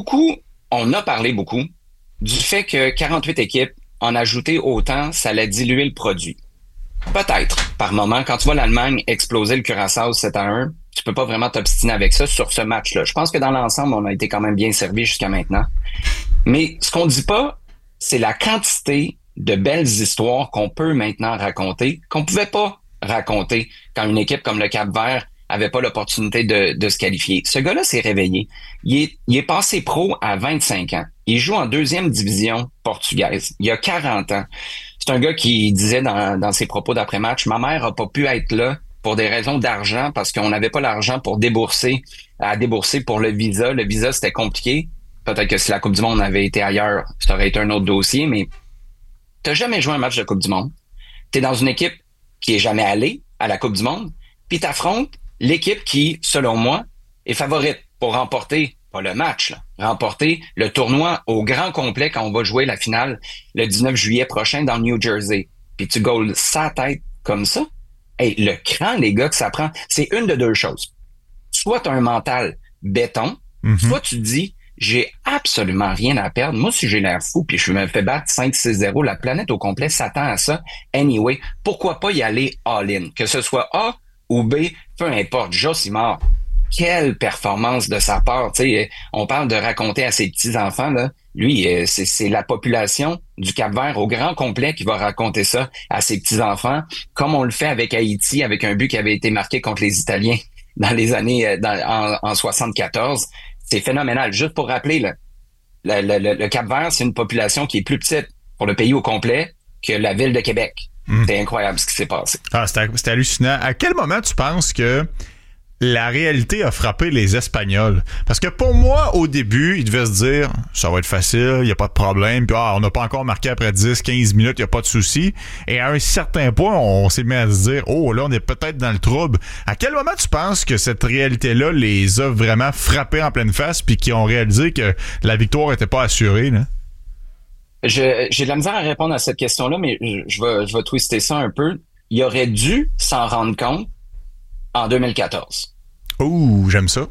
a parlé beaucoup du fait que 48 équipes, en ajouter autant, ça allait diluer le produit. Peut-être, par moment, quand tu vois l'Allemagne exploser le Curaçao 7-1, tu peux pas vraiment t'obstiner avec ça sur ce match-là. Je pense que dans l'ensemble, on a été quand même bien servi jusqu'à maintenant. Mais ce qu'on dit pas, c'est la quantité de belles histoires qu'on peut maintenant raconter, qu'on pouvait pas raconter quand une équipe comme le Cap-Vert avait pas l'opportunité de se qualifier. Ce gars-là s'est réveillé. Il est passé pro à 25 ans. Il joue en 2e division portugaise. Il a 40 ans. C'est un gars qui disait dans ses propos d'après-match, « Ma mère a pas pu être là pour des raisons d'argent parce qu'on n'avait pas l'argent pour débourser pour le visa. Le visa, c'était compliqué. Peut-être que si la Coupe du Monde avait été ailleurs, ça aurait été un autre dossier, mais t'as jamais joué un match de Coupe du Monde. T'es dans une équipe qui est jamais allée à la Coupe du Monde, puis t'affrontes l'équipe qui, selon moi, est favorite pour remporter, pas le match, là, remporter le tournoi au grand complet quand on va jouer la finale le 19 juillet prochain dans le New Jersey. Puis tu goals sa tête comme ça. Hey, le cran, les gars, que ça prend, c'est une de deux choses. Soit tu as un mental béton, soit tu te dis, j'ai absolument rien à perdre. Moi, si j'ai l'air fou, puis je me fais battre 5-6-0, la planète au complet s'attend à ça. Anyway, pourquoi pas y aller all-in? Que ce soit A ou B, peu importe. Josimar, quelle performance de sa part. Tu sais, on parle de raconter à ses petits-enfants, là. Lui, c'est la population du Cap-Vert au grand complet qui va raconter ça à ses petits-enfants, comme on le fait avec Haïti, avec un but qui avait été marqué contre les Italiens dans les années en 74. C'est phénoménal. Juste pour rappeler, là, le Cap-Vert, c'est une population qui est plus petite pour le pays au complet que la ville de Québec. C'est incroyable ce qui s'est passé. C'était hallucinant. À quel moment tu penses que la réalité a frappé les Espagnols. Parce que pour moi, au début, ils devaient se dire, ça va être facile, il n'y a pas de problème, puis on n'a pas encore marqué après 10-15 minutes, il n'y a pas de souci. Et à un certain point, on s'est mis à se dire, oh là, on est peut-être dans le trouble. À quel moment tu penses que cette réalité-là les a vraiment frappés en pleine face, puis qu'ils ont réalisé que la victoire n'était pas assurée, là? J'ai de la misère à répondre à cette question-là, mais je vais twister ça un peu. Il aurait dû s'en rendre compte en 2014. Ouh, j'aime ça.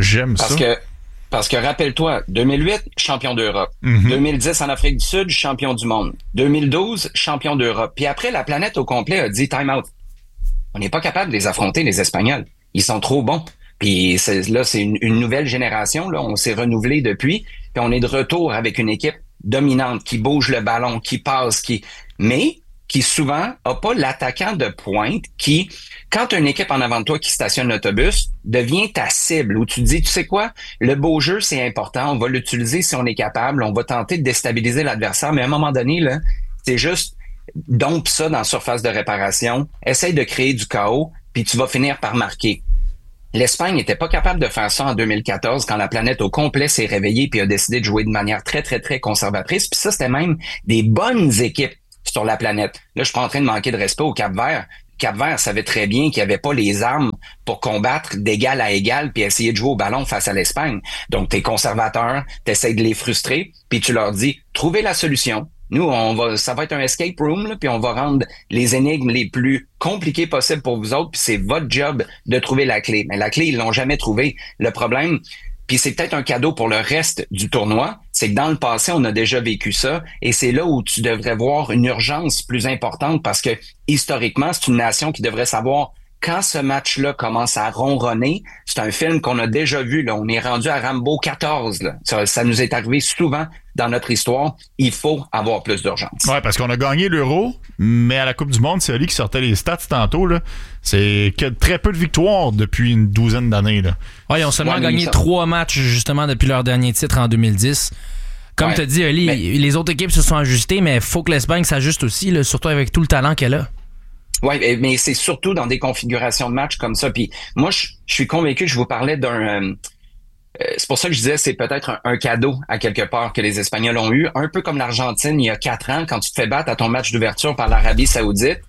Parce que rappelle-toi, 2008, champion d'Europe. 2010, en Afrique du Sud, champion du monde. 2012, champion d'Europe. Puis après, la planète au complet a dit time out. On n'est pas capable de les affronter, les Espagnols. Ils sont trop bons. Puis c'est une nouvelle génération. Là, on s'est renouvelé depuis. Puis on est de retour avec une équipe dominante, qui bouge le ballon, qui passe, mais qui souvent a pas l'attaquant de pointe qui, quand une équipe en avant de toi qui stationne l'autobus, devient ta cible, où tu te dis, tu sais quoi, le beau jeu, c'est important, on va l'utiliser si on est capable, on va tenter de déstabiliser l'adversaire, mais à un moment donné, là, c'est juste, dompe ça dans la surface de réparation, essaye de créer du chaos, puis tu vas finir par marquer. L'Espagne n'était pas capable de faire ça en 2014 quand la planète au complet s'est réveillée puis a décidé de jouer de manière très, très, très conservatrice. Puis ça, c'était même des bonnes équipes sur la planète. Là, je suis pas en train de manquer de respect au Cap-Vert. Cap-Vert savait très bien qu'il n'y avait pas les armes pour combattre d'égal à égal puis essayer de jouer au ballon face à l'Espagne. Donc, t'es conservateur, t'essayes de les frustrer, puis tu leur dis, trouvez la solution. Nous, ça va être un escape room, là, puis on va rendre les énigmes les plus compliquées possibles pour vous autres, puis c'est votre job de trouver la clé. Mais la clé, ils l'ont jamais trouvée. Le problème, puis c'est peut-être un cadeau pour le reste du tournoi, c'est que dans le passé, on a déjà vécu ça, et c'est là où tu devrais voir une urgence plus importante, parce que historiquement, c'est une nation qui devrait savoir quand ce match-là commence à ronronner. C'est un film qu'on a déjà vu, là. On est rendu à Rambo 14, là. Ça nous est arrivé souvent dans notre histoire. Il faut avoir plus d'urgence. Ouais, parce qu'on a gagné l'Euro, mais à la Coupe du Monde, c'est Ali qui sortait les stats tantôt, là. C'est que très peu de victoires depuis une douzaine d'années, là. Ouais, ils ont seulement gagné 3 matchs, justement, depuis leur dernier titre en 2010. Comme tu as dit, Ali, les autres équipes se sont ajustées, mais il faut que l'Espagne s'ajuste aussi, là, surtout avec tout le talent qu'elle a. Oui, mais c'est surtout dans des configurations de match comme ça. Puis moi, je suis convaincu que je vous parlais d'un... c'est pour ça que je disais c'est peut-être un cadeau à quelque part que les Espagnols ont eu, un peu comme l'Argentine il y a 4 ans, quand tu te fais battre à ton match d'ouverture par l'Arabie Saoudite.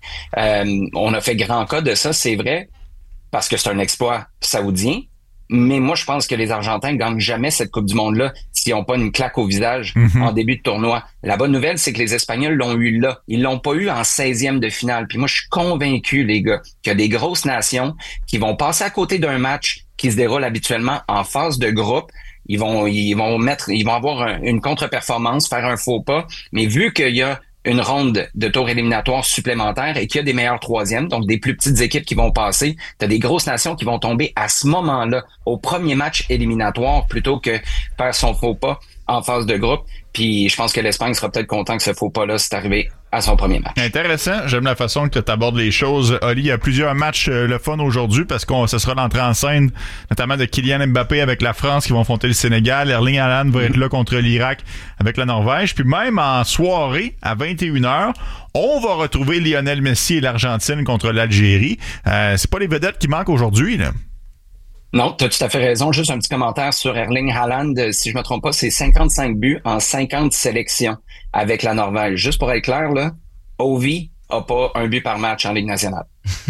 On a fait grand cas de ça, c'est vrai, parce que c'est un exploit saoudien. Mais moi, je pense que les Argentins gagnent jamais cette Coupe du Monde-là s'ils n'ont pas une claque au visage en début de tournoi. La bonne nouvelle, c'est que les Espagnols l'ont eu là. Ils l'ont pas eu en 16e de finale. Puis moi, je suis convaincu, les gars, qu'il y a des grosses nations qui vont passer à côté d'un match qui se déroule habituellement en phase de groupe. Ils vont avoir une contre-performance, faire un faux pas. Mais vu qu'il y a une ronde de tour éliminatoire supplémentaire et qu'il y a des meilleurs troisièmes, donc des plus petites équipes qui vont passer, t'as des grosses nations qui vont tomber à ce moment-là, au premier match éliminatoire, plutôt que faire son faux pas en phase de groupe. Puis je pense que l'Espagne sera peut-être content que ce faux pas-là c'est arrivé à son premier match. Intéressant. J'aime la façon que tu abordes les choses. Oli, il y a plusieurs matchs le fun aujourd'hui parce que ce sera l'entrée en scène, notamment de Kylian Mbappé avec la France qui vont affronter le Sénégal. Erling Haaland va être là contre l'Irak avec la Norvège. Puis même en soirée, à 21h, on va retrouver Lionel Messi et l'Argentine contre l'Algérie. C'est pas les vedettes qui manquent aujourd'hui, là. Non, tu as tout à fait raison. Juste un petit commentaire sur Erling Haaland. Si je me trompe pas, c'est 55 buts en 50 sélections avec la Norvège. Juste pour être clair, là, Ovi a pas un but par match en Ligue nationale.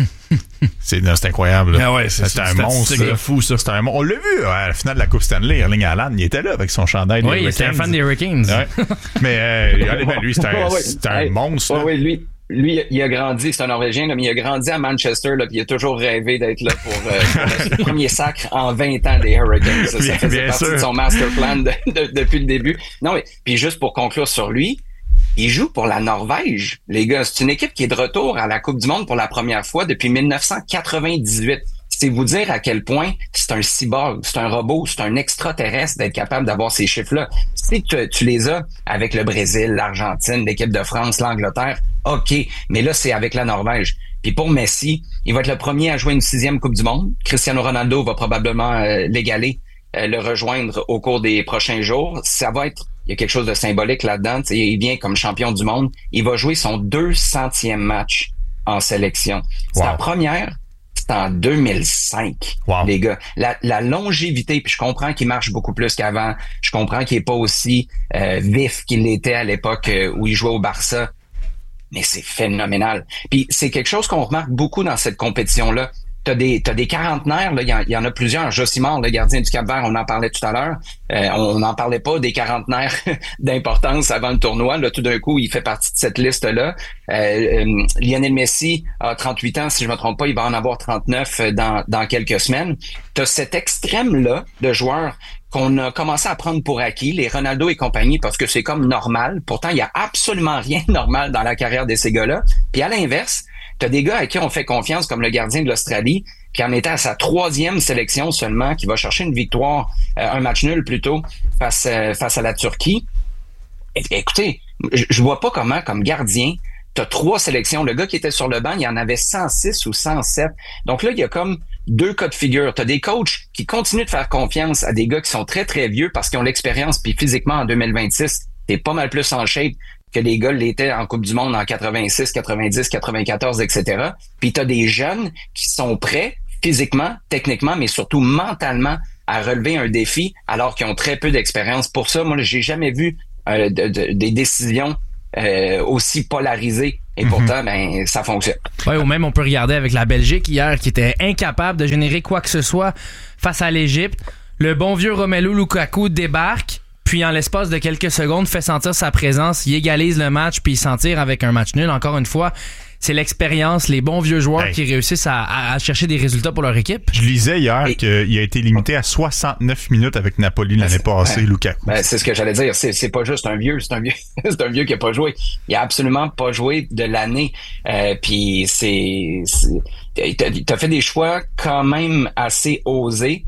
C'est incroyable. Ah ouais, c'est un monstre. C'est fou, ça. On l'a vu à la finale de la Coupe Stanley. Erling Haaland, il était là avec son chandail des Hurricanes. Oui, c'était un fan des Hurricanes. Ouais. Mais lui, c'est un monstre. Oui, lui, il a grandi, c'est un Norvégien, là, mais il a grandi à Manchester, là, puis il a toujours rêvé d'être là pour le premier sacre en 20 ans des Hurricanes. Ça faisait partie de son master plan depuis le début. Non, mais puis juste pour conclure sur lui, il joue pour la Norvège, les gars. C'est une équipe qui est de retour à la Coupe du Monde pour la première fois depuis 1998. C'est vous dire à quel point c'est un cyborg, c'est un robot, c'est un extraterrestre d'être capable d'avoir ces chiffres-là. Si tu les as avec le Brésil, l'Argentine, l'équipe de France, l'Angleterre, OK, mais là, c'est avec la Norvège. Puis pour Messi, il va être le premier à jouer une 6e Coupe du Monde. Cristiano Ronaldo va probablement l'égaler, le rejoindre au cours des prochains jours. Ça va être, il y a quelque chose de symbolique là-dedans. T'sais, il vient comme champion du monde. Il va jouer son 200e match en sélection. C'est la première c'est en 2005, wow. Les gars. La longévité, puis je comprends qu'il marche beaucoup plus qu'avant. Je comprends qu'il est pas aussi vif qu'il l'était à l'époque où il jouait au Barça. Mais c'est phénoménal. Puis c'est quelque chose qu'on remarque beaucoup dans cette compétition-là. T'as des quarantenaires, là, il y en a plusieurs. Josimar, le gardien du Cap-Vert, on en parlait tout à l'heure. On n'en parlait pas des quarantenaires d'importance avant le tournoi. Là, tout d'un coup, il fait partie de cette liste-là. Lionel Messi a 38 ans, si je me trompe pas, il va en avoir 39 dans quelques semaines. T'as cet extrême-là de joueurs qu'on a commencé à prendre pour acquis, les Ronaldo et compagnie, parce que c'est comme normal. Pourtant, il y a absolument rien de normal dans la carrière de ces gars-là. Puis à l'inverse, t'as des gars à qui on fait confiance, comme le gardien de l'Australie, qui en était à sa 3e sélection seulement, qui va chercher une victoire, un match nul plutôt, face à la Turquie. Écoutez, je vois pas comment, comme gardien, t'as 3 sélections. Le gars qui était sur le banc, il y en avait 106 ou 107. Donc là, il y a comme 2 cas de figure. T'as des coachs qui continuent de faire confiance à des gars qui sont très, très vieux parce qu'ils ont l'expérience, puis physiquement, en 2026, t'es pas mal plus en shape que les gars l'étaient en Coupe du Monde en 86, 90, 94, etc. Puis t'as des jeunes qui sont prêts physiquement, techniquement, mais surtout mentalement à relever un défi alors qu'ils ont très peu d'expérience. Pour ça, moi, j'ai jamais vu des décisions aussi polarisées. Et pourtant, ben, ça fonctionne. Ouais, ou même on peut regarder avec la Belgique hier qui était incapable de générer quoi que ce soit face à l'Égypte. Le bon vieux Romelu Lukaku débarque. Puis en l'espace de quelques secondes, fait sentir sa présence, il égalise le match, puis il s'en tire avec un match nul. Encore une fois, c'est l'expérience, les bons vieux joueurs qui réussissent à chercher des résultats pour leur équipe. Je lisais hier qu'il a été limité à 69 minutes avec Napoli l'année passée, Lukaku. C'est ce que j'allais dire. C'est pas juste un vieux, c'est un vieux qui a pas joué. Il a absolument pas joué de l'année. Puis t'as fait des choix quand même assez osés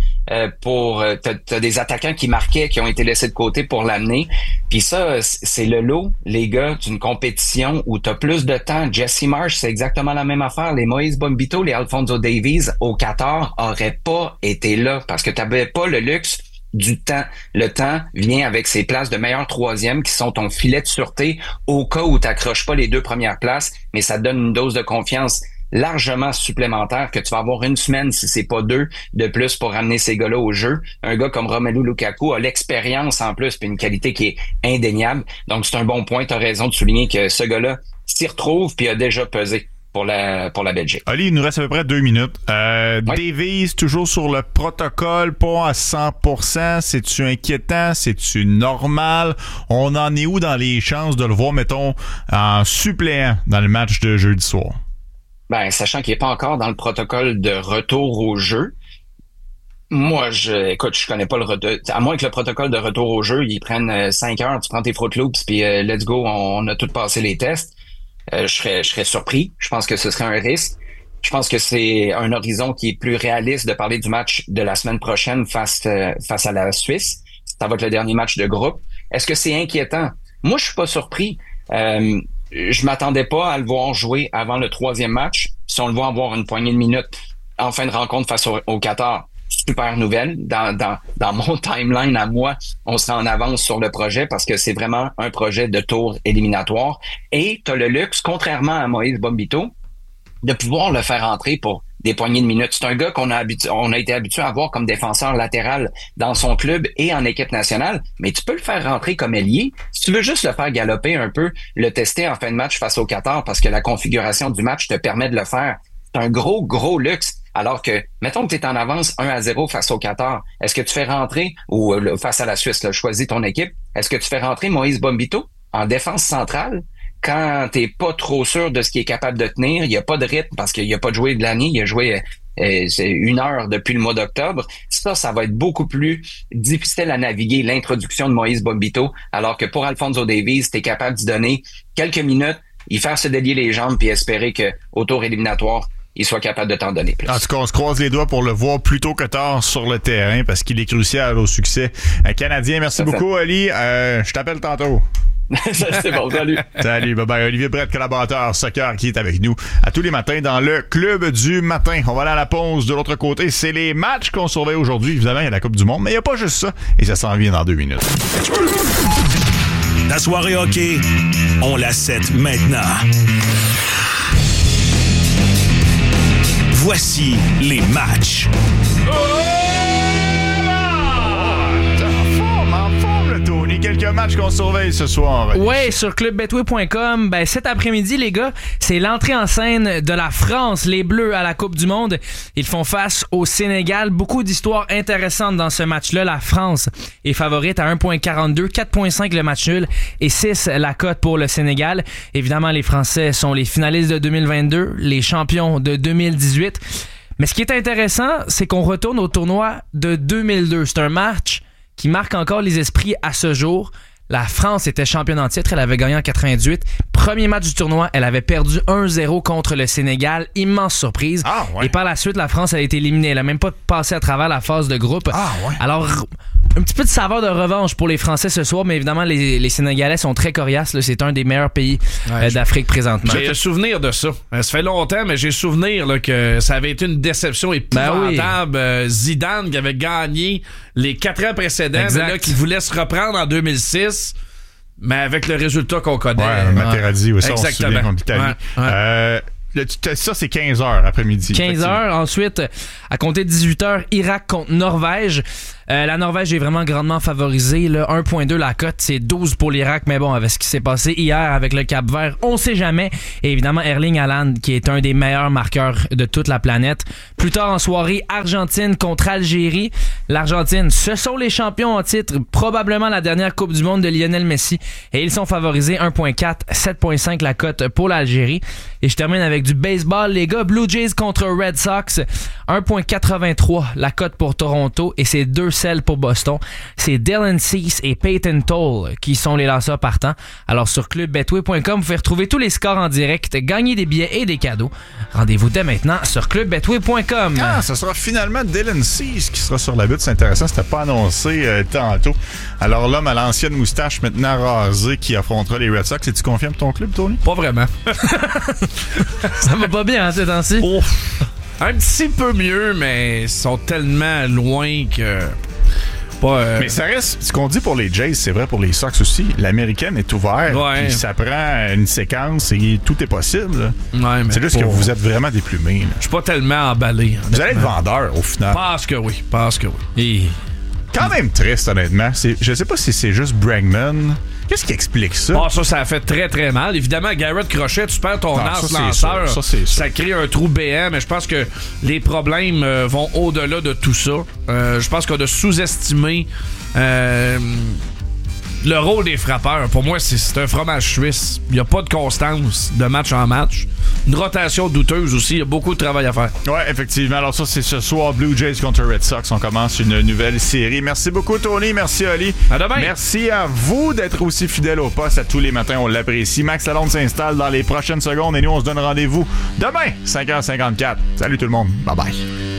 t'as des attaquants qui marquaient, qui ont été laissés de côté pour l'amener. Puis ça, c'est le lot, les gars, d'une compétition où t'as plus de temps. Jesse Marsh, c'est exactement la même affaire. Les Moïse Bombito, les Alphonso Davies au Qatar auraient pas été là parce que t'avais pas le luxe du temps. Le temps vient avec ces places de meilleur 3e qui sont ton filet de sûreté au cas où t'accroches pas les 2 premières places, mais ça te donne une dose de confiance largement supplémentaire que tu vas avoir une semaine, si c'est pas 2, de plus pour ramener ces gars-là au jeu. Un gars comme Romelu Lukaku a l'expérience en plus, puis une qualité qui est indéniable. Donc, c'est un bon point. Tu as raison de souligner que ce gars-là s'y retrouve puis a déjà pesé pour la Belgique. Ali, il nous reste à peu près 2 minutes. Davies, toujours sur le protocole, pas à 100%. C'est-tu inquiétant? C'est-tu normal? On en est où dans les chances de le voir, mettons, en suppléant dans le match de jeudi soir? Ben, sachant qu'il n'est pas encore dans le protocole de retour au jeu, moi, je connais pas le retour. À moins que le protocole de retour au jeu, ils prennent 5 heures, tu prends tes Fruit Loops, puis let's go, on a tout passé les tests. Je serais surpris. Je pense que ce serait un risque. Je pense que c'est un horizon qui est plus réaliste de parler du match de la semaine prochaine face à la Suisse. Ça va être le dernier match de groupe. Est-ce que c'est inquiétant? Moi, je suis pas surpris. Je m'attendais pas à le voir jouer avant le 3e match. Si on le voit avoir une poignée de minutes en fin de rencontre face au Qatar, super nouvelle. Dans mon timeline à moi, on sera en avance sur le projet parce que c'est vraiment un projet de tour éliminatoire. Et tu as le luxe, contrairement à Moïse Bombito, de pouvoir le faire entrer pour des poignées de minutes. C'est un gars on a été habitué à voir comme défenseur latéral dans son club et en équipe nationale, mais tu peux le faire rentrer comme ailier. Si tu veux juste le faire galoper un peu, le tester en fin de match face au Qatar parce que la configuration du match te permet de le faire. C'est un gros luxe. Alors que, mettons que tu es en avance 1-0 face au Qatar, est-ce que tu fais rentrer, ou face à la Suisse, là, choisis ton équipe, est-ce que tu fais rentrer Moïse Bombito en défense centrale quand t'es pas trop sûr de ce qu'il est capable de tenir? Il n'y a pas de rythme parce qu'il n'a pas joué de l'année, il a joué c'est 1 heure depuis le mois d'octobre. Ça va être beaucoup plus difficile à naviguer, l'introduction de Moïse Bombito, alors que pour Alphonso Davies, tu es capable d'y donner quelques minutes, y faire se délier les jambes puis espérer qu'au tour éliminatoire, il soit capable de t'en donner plus. En tout cas, on se croise les doigts pour le voir plus tôt que tard sur le terrain parce qu'il est crucial au succès canadien. Merci beaucoup, Ali. Je t'appelle tantôt. C'est bon, salut. Salut, bye bye. Olivier Brett, collaborateur soccer qui est avec nous à tous les matins dans le Club du matin. On va aller à la pause. De l'autre côté, c'est les matchs qu'on surveille aujourd'hui. Évidemment, il y a la Coupe du Monde, mais il n'y a pas juste ça. Et ça s'en vient dans 2 minutes. La soirée hockey, on la set maintenant. Voici les matchs. Quelques matchs qu'on surveille ce soir. Ouais, sur clubbetway.com, cet après-midi, les gars, c'est l'entrée en scène de la France, les Bleus à la Coupe du Monde. Ils font face au Sénégal. Beaucoup d'histoires intéressantes dans ce match-là. La France est favorite à 1.42, 4.5 le match nul et 6 la cote pour le Sénégal. Évidemment, les Français sont les finalistes de 2022, les champions de 2018. Mais ce qui est intéressant, c'est qu'on retourne au tournoi de 2002. C'est un match qui marque encore les esprits à ce jour. La France était championne en titre, elle avait gagné en 98. Premier match du tournoi, elle avait perdu 1-0 contre le Sénégal. Immense surprise. Ah, ouais. Et par la suite, la France a été éliminée. Elle a même pas passé à travers la phase de groupe. Ah, ouais. Alors, un petit peu de saveur de revanche pour les Français ce soir, mais évidemment, les Sénégalais sont très coriaces. Là. C'est un des meilleurs pays d'Afrique présentement. J'ai souvenir de ça. Ça fait longtemps, mais j'ai souvenir là, que ça avait été une déception épouvantable. Zidane qui avait gagné les 4 ans précédents, mais là, qui voulait se reprendre en 2006. Mais avec le résultat qu'on connaît. Ouais, Materazzi aussi, on se exactement. souvient contre l'Italie. Ça, c'est 15h après-midi. 15h. Ensuite, à compter de 18h, Irak contre Norvège. La Norvège est vraiment grandement favorisée. Là. 1.2 la cote, c'est 12 pour l'Irak. Mais bon, avec ce qui s'est passé hier avec le Cap-Vert, on sait jamais. Et évidemment, Erling Haaland, qui est un des meilleurs marqueurs de toute la planète. Plus tard en soirée, Argentine contre Algérie. L'Argentine, ce sont les champions en titre. Probablement la dernière Coupe du Monde de Lionel Messi. Et ils sont favorisés 1.4, 7.5 la cote pour l'Algérie. Et je termine avec du baseball, les gars. Blue Jays contre Red Sox. 1.83 la cote pour Toronto. Et c'est 2 celles pour Boston. C'est Dylan Cease et Peyton Toll qui sont les lanceurs partants. Alors sur clubbetway.com, vous pouvez retrouver tous les scores en direct, gagner des billets et des cadeaux. Rendez-vous dès maintenant sur clubbetway.com. Ah, ce sera finalement Dylan Cease qui sera sur la butte. C'est intéressant, c'était pas annoncé tantôt. Alors l'homme à l'ancienne moustache maintenant rasée qui affrontera les Red Sox. Et tu confirmes ton club, Tony? Pas vraiment. Ça va pas bien, ces temps-ci? Oh. Un petit peu mieux, mais ils sont tellement loin que... Mais ça reste, ce qu'on dit pour les Jays, c'est vrai pour les Sox aussi. L'américaine est ouverte, puis ça prend une séquence et tout est possible. Ouais, mais c'est juste que vous êtes vraiment déplumé. Je suis pas tellement emballé. Vous allez être vendeur au final. Parce que oui. Et... Quand même triste, honnêtement. Je sais pas si c'est juste Bregman. Qu'est-ce qui explique ça? Ça a fait très très mal. Évidemment, Garrett Crochet, tu perds ton as lanceur. Ça crée un trou béant, mais je pense que les problèmes vont au-delà de tout ça. Je pense qu'on a sous-estimé le rôle des frappeurs. Pour moi, c'est un fromage suisse. Il n'y a pas de constance de match en match. Une rotation douteuse aussi. Il y a beaucoup de travail à faire. Ouais, effectivement. Alors ça, c'est ce soir, Blue Jays contre Red Sox. On commence une nouvelle série. Merci beaucoup, Tony. Merci, Oli. À demain. Merci à vous d'être aussi fidèles au poste à tous les matins. On l'apprécie. Max Lalonde s'installe dans les prochaines secondes et nous, on se donne rendez-vous demain, 5h54. Salut tout le monde. Bye-bye.